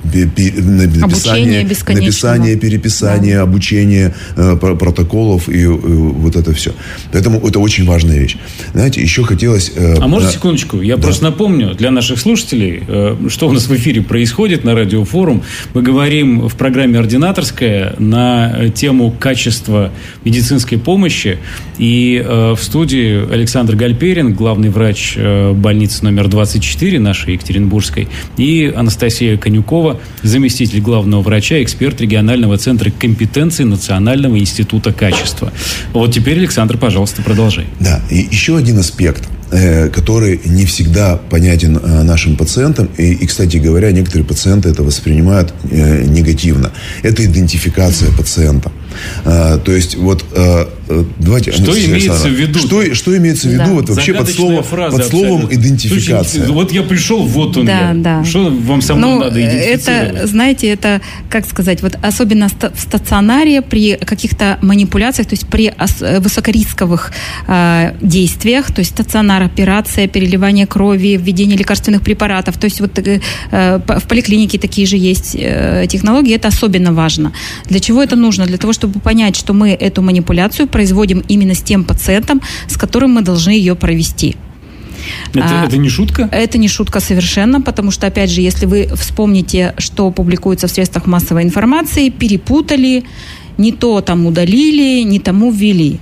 написание, написание, переписание, да. обучение э, протоколов и э, вот это все. Поэтому это очень важная вещь. Знаете, еще хотелось... Э, а может, секундочку? Я да. просто напомню для наших слушателей, э, что у нас в эфире происходит на Радиофорум. Мы говорим в программе «Ординаторская» на тему качества медицинской помощи. И э, в студии Александр Гальперин, главный врач э, больницы номер двадцать четыре нашей Екатеринбургской, и Анастасия Конюкова, заместитель главного врача, эксперт регионального центра компетенции Национального института качества. Вот теперь, Александр, пожалуйста, продолжай. Да, и еще один аспект, который не всегда понятен нашим пациентам. И, и, кстати говоря, некоторые пациенты это воспринимают э, негативно. Это идентификация пациента. А, то есть, вот а, давайте... Что мы, имеется в виду? Что, что имеется в виду да. вот, вообще под словом, под словом идентификация? Слушайте, вот я пришел, вот он да, я. Да. Что вам со мной ну, надо идентифицировать? Это, знаете, это, как сказать, вот особенно в стационаре при каких-то манипуляциях, то есть при высокорисковых э, действиях, то есть стационар, операция, переливание крови, введение лекарственных препаратов. То есть вот э, в поликлинике такие же есть э, технологии. Это особенно важно. Для чего это нужно? Для того, чтобы понять, что мы эту манипуляцию производим именно с тем пациентом, с которым мы должны ее провести. Это, а, это не шутка? Это не шутка совершенно, потому что, опять же, если вы вспомните, что публикуется в средствах массовой информации, перепутали, не то там удалили, не тому ввели.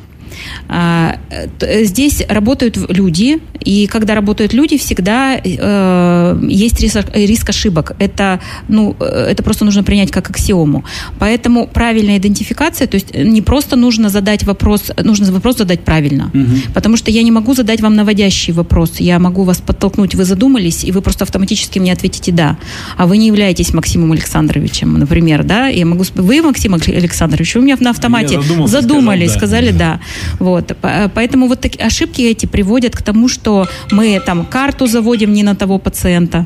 А, здесь работают люди, и когда работают люди, всегда э, есть риск, риск ошибок. Это, ну, это просто нужно принять как аксиому. Поэтому правильная идентификация, то есть не просто нужно задать вопрос, нужно вопрос задать правильно. Угу. Потому что я не могу задать вам наводящий вопрос. Я могу вас подтолкнуть, вы задумались, и вы просто автоматически мне ответите «да». А вы не являетесь Максимом Александровичем, например, да? Я могу сказать, вы, Максим Александрович, вы меня на автомате задумались, сказали «да». Вот. Поэтому вот такие ошибки эти приводят к тому, что мы там карту заводим не на того пациента,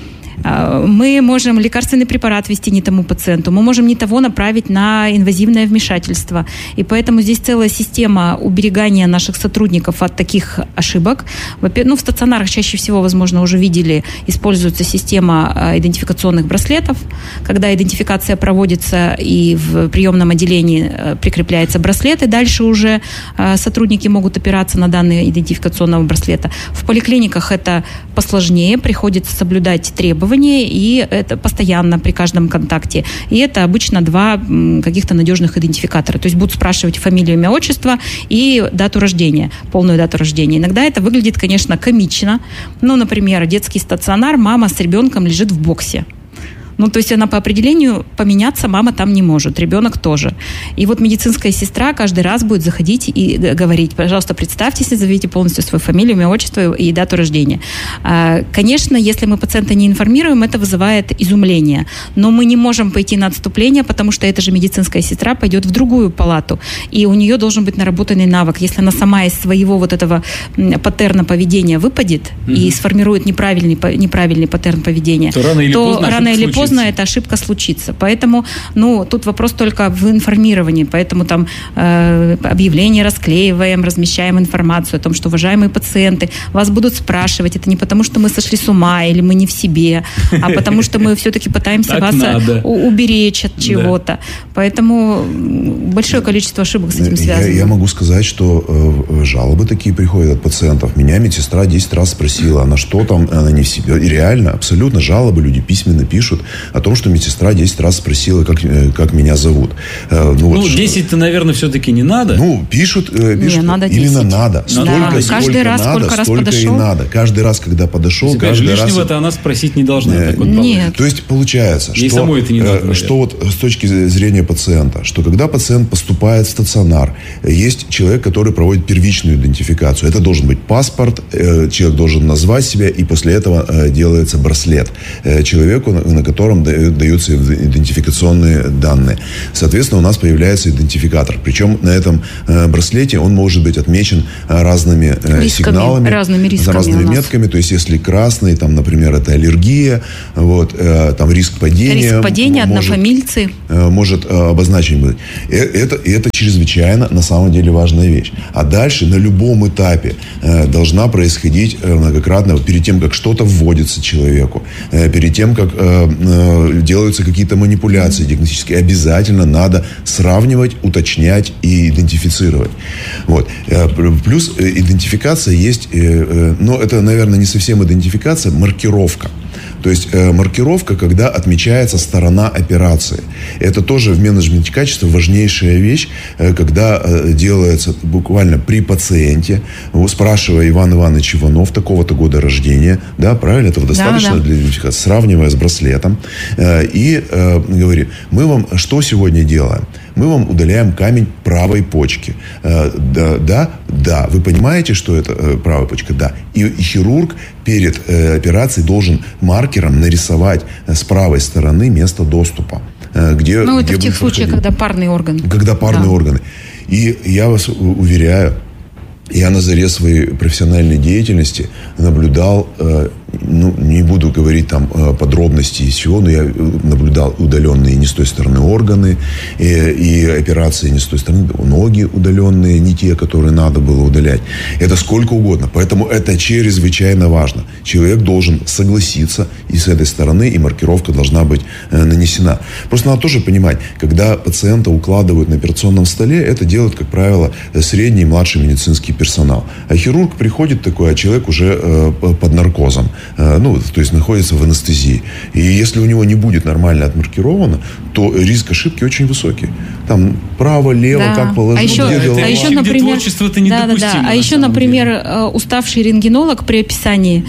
мы можем лекарственный препарат ввести не тому пациенту, мы можем не того направить на инвазивное вмешательство. И поэтому здесь целая система уберегания наших сотрудников от таких ошибок. Ну, в стационарах чаще всего, возможно, уже видели, используется система идентификационных браслетов, когда идентификация проводится и в приемном отделении прикрепляется браслет, и дальше уже сотрудники могут опираться на данные идентификационного браслета. В поликлиниках это посложнее, приходится соблюдать требования, и это постоянно при каждом контакте. И это обычно два каких-то надежных идентификатора. То есть будут спрашивать фамилию, имя, отчество и дату рождения, полную дату рождения. Иногда это выглядит, конечно, комично. Ну, например, детский стационар, мама с ребенком лежит в боксе. Ну, то есть она по определению поменяться мама там не может, ребенок тоже. И вот медицинская сестра каждый раз будет заходить и говорить: пожалуйста, представьтесь, назовите полностью свою фамилию, имя, отчество и дату рождения. Конечно, если мы пациента не информируем, это вызывает изумление. Но мы не можем пойти на отступление, потому что эта же медицинская сестра пойдет в другую палату. И у нее должен быть наработанный навык. Если она сама из своего вот этого паттерна поведения выпадет угу. и сформирует неправильный, неправильный паттерн поведения, то рано или то поздно, рано или поздно поздно эта ошибка случится. Поэтому, ну, тут вопрос только в информировании. Поэтому там э, объявления расклеиваем, размещаем информацию о том, что, уважаемые пациенты, вас будут спрашивать. Это не потому, что мы сошли с ума или мы не в себе, а потому что мы все-таки пытаемся вас уберечь от чего-то. Поэтому большое количество ошибок с этим связано. Я могу сказать, что жалобы такие приходят от пациентов. Меня медсестра десять раз спросила, она что там, она не в себе. И реально, абсолютно жалобы люди письменно пишут о том, что медсестра десять раз спросила, как, как меня зовут. Ну, ну вот, десять-то, наверное, все-таки не надо. Ну, пишут, пишут не, надо именно надо. Столько, да. сколько каждый раз, надо, сколько раз столько подошел? И надо. Каждый раз, когда подошел, Если каждый раз... лишнего-то она спросить не должна. Нет. Вот Нет. То есть, получается, Ей что, самой это не надо, что вот с точки зрения пациента, что когда пациент поступает в стационар, есть человек, который проводит первичную идентификацию. Это должен быть паспорт, человек должен назвать себя, и после этого делается браслет человеку, на котором даются идентификационные данные. Соответственно, у нас появляется идентификатор. Причем на этом браслете он может быть отмечен разными рисками, сигналами, разными рисками разными метками. То есть, если красный, там, например, это аллергия, вот, там риск падения. Риск падения, может, однофамильцы. Может обозначен быть. Это, это чрезвычайно, на самом деле, важная вещь. А дальше на любом этапе должна происходить многократно, перед тем, как что-то вводится человеку, перед тем, как делаются какие-то манипуляции диагностические, обязательно надо сравнивать, уточнять и идентифицировать. Вот. Плюс идентификация есть, но это, наверное, не совсем идентификация, маркировка. То есть э, маркировка, когда отмечается сторона операции. Это тоже в менеджменте качества важнейшая вещь, э, когда э, делается буквально при пациенте, спрашивая Иван Иванович Иванов, такого-то года рождения, да, правильно, этого достаточно, да, да. для идентификации, сравнивая с браслетом, э, и э, говорит, мы вам что сегодня делаем? Мы вам удаляем камень правой почки. Э, да, да, да. Вы понимаете, что это э, правая почка? Да. И, и хирург перед э, операцией должен маркером нарисовать э, с правой стороны место доступа. Э, где, ну, это где в тех случаях, когда парные органы. Когда парные да. органы. И я вас уверяю, я на заре своей профессиональной деятельности наблюдал, э, ну, не буду говорить там подробностей из чего, но я наблюдал удаленные не с той стороны органы, и, и операции не с той стороны, ноги удаленные, не те, которые надо было удалять. Это сколько угодно. Поэтому это чрезвычайно важно. Человек должен согласиться и с этой стороны, и маркировка должна быть э, нанесена. Просто надо тоже понимать, когда пациента укладывают на операционном столе, это делают, как правило, средний и младший медицинский персонал. А хирург приходит такой, а человек уже э, под наркозом. Ну, то есть находится в анестезии. И если у него не будет нормально отмаркировано, то риск ошибки очень высокий. Там право, лево, да. как положить, а еще, где голова. А еще, например, творчество это недопустимо. Да, да, да. А еще, например, деле. уставший рентгенолог при описании,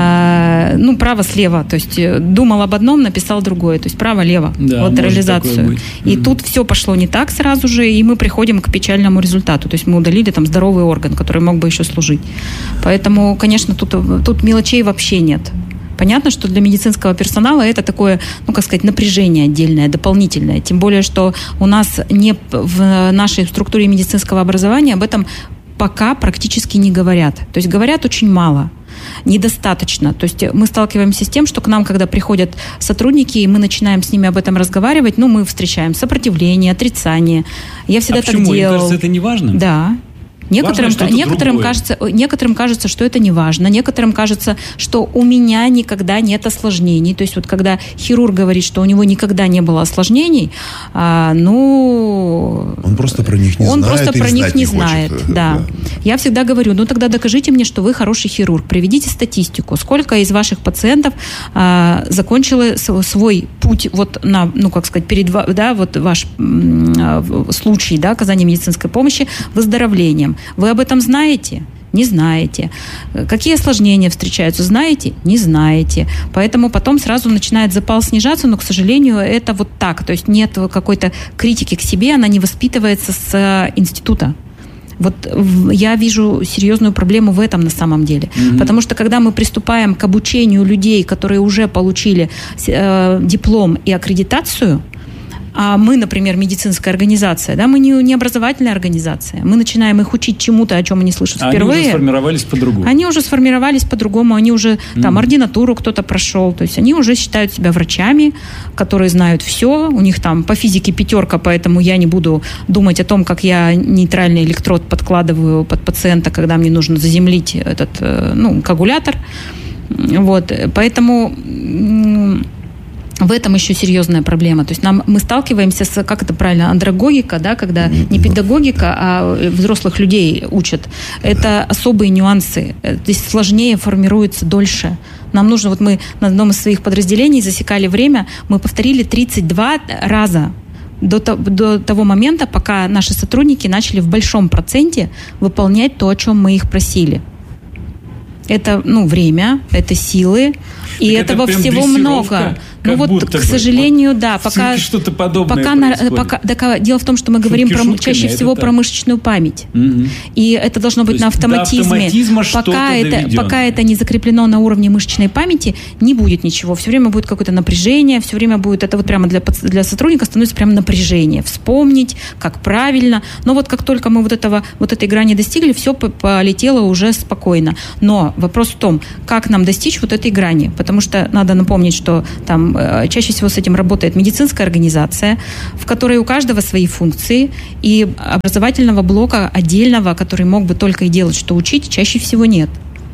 э, ну, право-слева, то есть думал об одном, написал другое, то есть право-лево, да, вот реализацию. И mm-hmm. тут все пошло не так сразу же, и мы приходим к печальному результату. То есть мы удалили там здоровый орган, который мог бы еще служить. Поэтому, конечно, тут, тут мелочей вообще нет. Понятно, что для медицинского персонала это такое, ну, как сказать, напряжение отдельное, дополнительное. Тем более, что у нас не в нашей структуре медицинского образования об этом пока практически не говорят. То есть говорят очень мало, недостаточно. То есть мы сталкиваемся с тем, что к нам, когда приходят сотрудники, и мы начинаем с ними об этом разговаривать, ну, мы встречаем сопротивление, отрицание. Я всегда а так почему? делал. Мне кажется, это не важно. Да. Некоторым, некоторым, кажется, некоторым кажется, что это не важно. Некоторым кажется, что у меня никогда нет осложнений. То есть вот когда хирург говорит, что у него никогда не было осложнений, а, ну... Он просто про них не он знает. Он просто про них не, не знает. Хочет. Да. Да. Я всегда говорю, ну тогда докажите мне, что вы хороший хирург. Приведите статистику. Сколько из ваших пациентов а, закончило свой путь вот на, ну как сказать, перед, да, вот ваш м, случай, да, оказания медицинской помощи выздоровлением. Вы об этом знаете? Не знаете. Какие осложнения встречаются? Знаете? Не знаете. Поэтому потом сразу начинает запал снижаться, но, к сожалению, это вот так. То есть нет какой-то критики к себе, она не воспитывается с института. Вот я вижу серьезную проблему в этом на самом деле. Mm-hmm. Потому что когда мы приступаем к обучению людей, которые уже получили э, диплом и аккредитацию, а мы, например, медицинская организация, да, мы не, не образовательная организация. Мы начинаем их учить чему-то, о чем они слышат а впервые. Они уже сформировались по-другому. Они уже сформировались по-другому. Они уже mm. там ординатуру кто-то прошел. То есть они уже считают себя врачами, которые знают все. У них там по физике пятерка, поэтому я не буду думать о том, как я нейтральный электрод подкладываю под пациента, когда мне нужно заземлить этот, ну, коагулятор. Вот. Поэтому... В этом еще серьезная проблема. То есть нам, мы сталкиваемся с, как это правильно, андрогогика, да, когда не педагогика, а взрослых людей учат. Это особые нюансы. Здесь сложнее формируется дольше. Нам нужно, вот мы на одном из своих подразделений засекали время, мы повторили тридцать два раза до, до того момента, пока наши сотрудники начали в большом проценте выполнять то, о чем мы их просили. Это, ну, время, это силы, и так этого это всего много. Ну вот, к сожалению, вот да, пока что-то подобное пока, на, пока да, дело в том, что мы говорим про, чаще всего про мышечную память, угу. и это должно быть то на автоматизме. Пока это, пока это не закреплено на уровне мышечной памяти, не будет ничего. Все время будет какое-то напряжение, все время будет это вот прямо для для сотрудника становится прямо напряжение. Вспомнить, как правильно. Но вот как только мы вот этого вот этой грани достигли, все полетело уже спокойно. Но вопрос в том, как нам достичь вот этой грани, потому что надо напомнить, что там чаще всего с этим работает медицинская организация, в которой у каждого свои функции, и образовательного блока отдельного, который мог бы только и делать, что учить, чаще всего нет.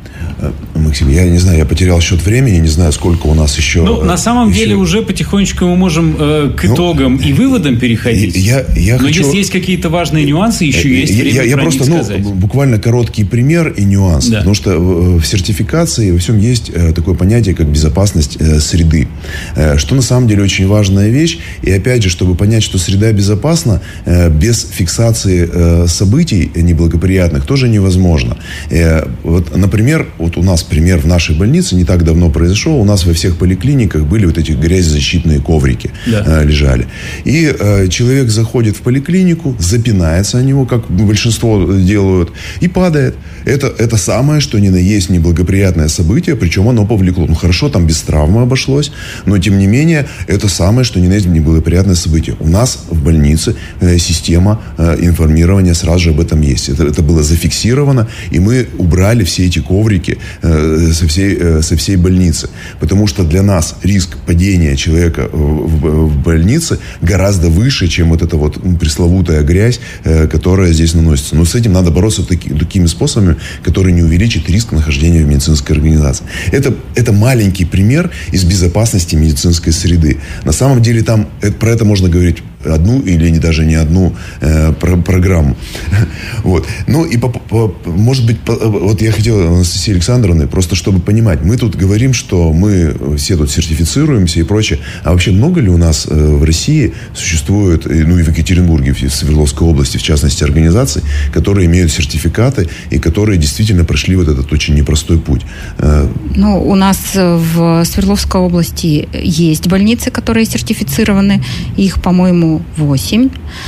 Максим, я не знаю, я потерял счет времени, не знаю, сколько у нас еще... Ну, на самом еще... деле уже потихонечку мы можем э, к итогам ну, и выводам переходить. Я, я Но хочу... если есть какие-то важные нюансы, еще я, есть время я, я про просто, них ну, сказать. Буквально короткий пример и нюанс. Да. Потому что в сертификации во всем есть такое понятие, как безопасность среды. Что на самом деле очень важная вещь. И опять же, чтобы понять, что среда безопасна, без фиксации событий неблагоприятных тоже невозможно. Вот, например, вот у нас пример в нашей больнице не так давно произошел. У нас во всех поликлиниках были вот эти грязезащитные коврики, да. э, лежали. И э, человек заходит в поликлинику, запинается о него, как большинство делают, и падает. Это, это самое, что ни на есть неблагоприятное событие, причем оно повлекло. Ну, хорошо, там без травмы обошлось, но, тем не менее, это самое, что ни на есть неблагоприятное событие. У нас в больнице э, система э, информирования сразу же об этом есть. Это, это было зафиксировано, и мы убрали все эти коврики э, со всей, э, со всей больницы. Потому что для нас риск падения человека в, в больнице гораздо выше, чем вот эта вот пресловутая грязь, э, которая здесь наносится. Но с этим надо бороться таки, такими способами, которые не увеличат риск нахождения в медицинской организации. Это, это маленький пример из безопасности медицинской среды. На самом деле там это, про это можно говорить одну или даже не одну э, про, программу. Вот. Ну и по, по, может быть, по, вот я хотел, Анастасии Александровны, просто чтобы понимать, мы тут говорим, что мы все тут сертифицируемся и прочее, а вообще много ли у нас э, в России существует, ну и в Екатеринбурге, в Свердловской области, в частности, организаций, которые имеют сертификаты и которые действительно прошли вот этот очень непростой путь? Э, ну, у нас в Свердловской области есть больницы, которые сертифицированы, их, по-моему, восемь.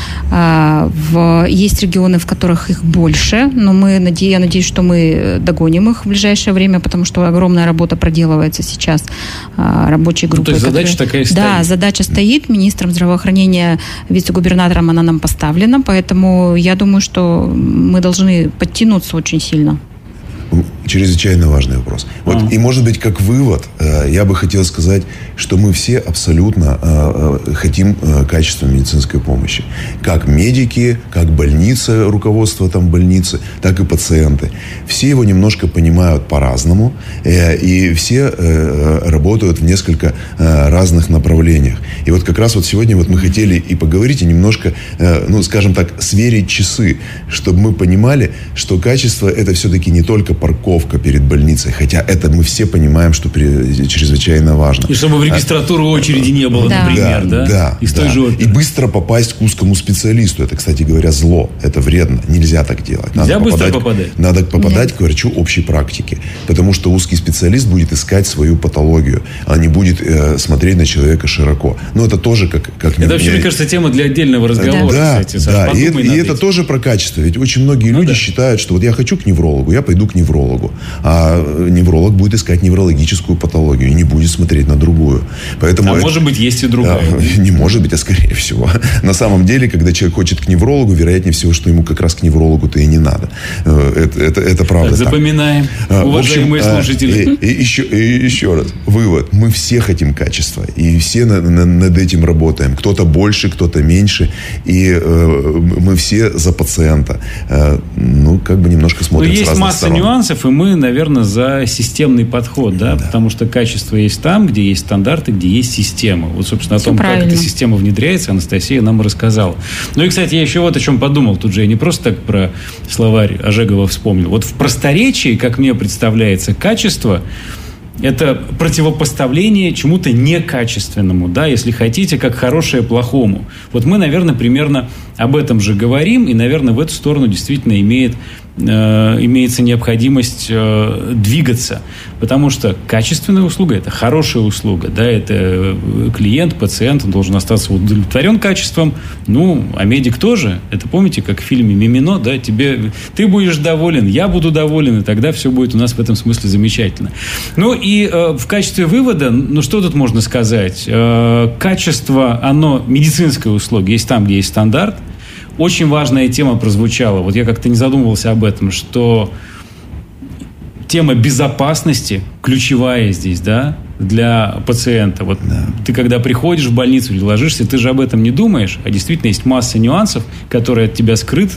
Есть регионы, в которых их больше, но мы, я надеюсь, что мы догоним их в ближайшее время, потому что огромная работа проделывается сейчас рабочей группой. Ну, то есть задача которая... такая стоит? Да, задача стоит. Министром здравоохранения, вице-губернатором она нам поставлена, поэтому я думаю, что мы должны подтянуться очень сильно. Чрезвычайно важный вопрос. Вот, а. И, может быть, как вывод, э, я бы хотел сказать, что мы все абсолютно э, э, хотим э, качественной медицинской помощи. Как медики, как больницы, руководство там больницы, так и пациенты. Все его немножко понимают по-разному, э, и все э, работают в несколько э, разных направлениях. И вот как раз вот сегодня вот мы хотели и поговорить, и немножко, э, ну, скажем так, сверить часы, чтобы мы понимали, что качество — это все-таки не только парковка, парковка перед больницей, хотя это мы все понимаем, что при, чрезвычайно важно. И чтобы в регистратуру очереди не было, да. например, да? Да, да, Из да. той же оперы. И быстро попасть к узкому специалисту. Это, кстати говоря, зло. Это вредно. Нельзя так делать. Надо Нельзя быстро попадать, попадать? Надо попадать к врачу общей практики. Потому что узкий специалист будет искать свою патологию, а не будет э, смотреть на человека широко. Но это тоже как... как это вообще, мне кажется, тема для отдельного разговора. Да, кстати, да. И, это, и это этим. тоже про качество. Ведь очень многие ну, люди да. считают, что вот я хочу к неврологу, я пойду к неврологу. А невролог будет искать неврологическую патологию и не будет смотреть на другую. Поэтому а это, может быть, есть и другая. Не может быть, а скорее всего. На самом деле, когда человек хочет к неврологу, вероятнее всего, что ему как раз к неврологу-то и не надо. Это, это, это правда. Так, запоминаем, так. уважаемые в общем, слушатели. И, и, еще, и еще раз. Вывод. Мы все хотим качества. И все на, на, над этим работаем. Кто-то больше, кто-то меньше. И э, мы все за пациента. Э, ну, как бы немножко смотрим Но с есть разных масса сторон. нюансов, и мы, наверное, за системный подход, да? Да. Потому что качество есть там, где есть стандарты, где есть система. Вот, собственно, о Все том, правильно. как эта система внедряется, Анастасия нам рассказала. Ну и, кстати, я еще вот о чем подумал. Тут же я не просто так про словарь Ожегова вспомнил. Вот в просторечии, как мне представляется, качество – это противопоставление чему-то некачественному, да, если хотите, как хорошее плохому. Вот мы, наверное, примерно об этом же говорим, и, наверное, в эту сторону действительно имеет, э, имеется необходимость э, двигаться, потому что качественная услуга – это хорошая услуга, да, это клиент, пациент, он должен остаться удовлетворен качеством, ну, а медик тоже. Это помните, как в фильме «Мимино», да, тебе, ты будешь доволен, я буду доволен, и тогда все будет у нас в этом смысле замечательно. Ну, и э, в качестве вывода, ну, что тут можно сказать? Э, качество, оно, медицинской услуги, есть там, где есть стандарт. Очень важная тема прозвучала, вот я как-то не задумывался об этом, что тема безопасности ключевая здесь, да, для пациента. Вот да. Ты когда приходишь в больницу или ложишься, ты же об этом не думаешь, а действительно есть масса нюансов, которые от тебя скрыты,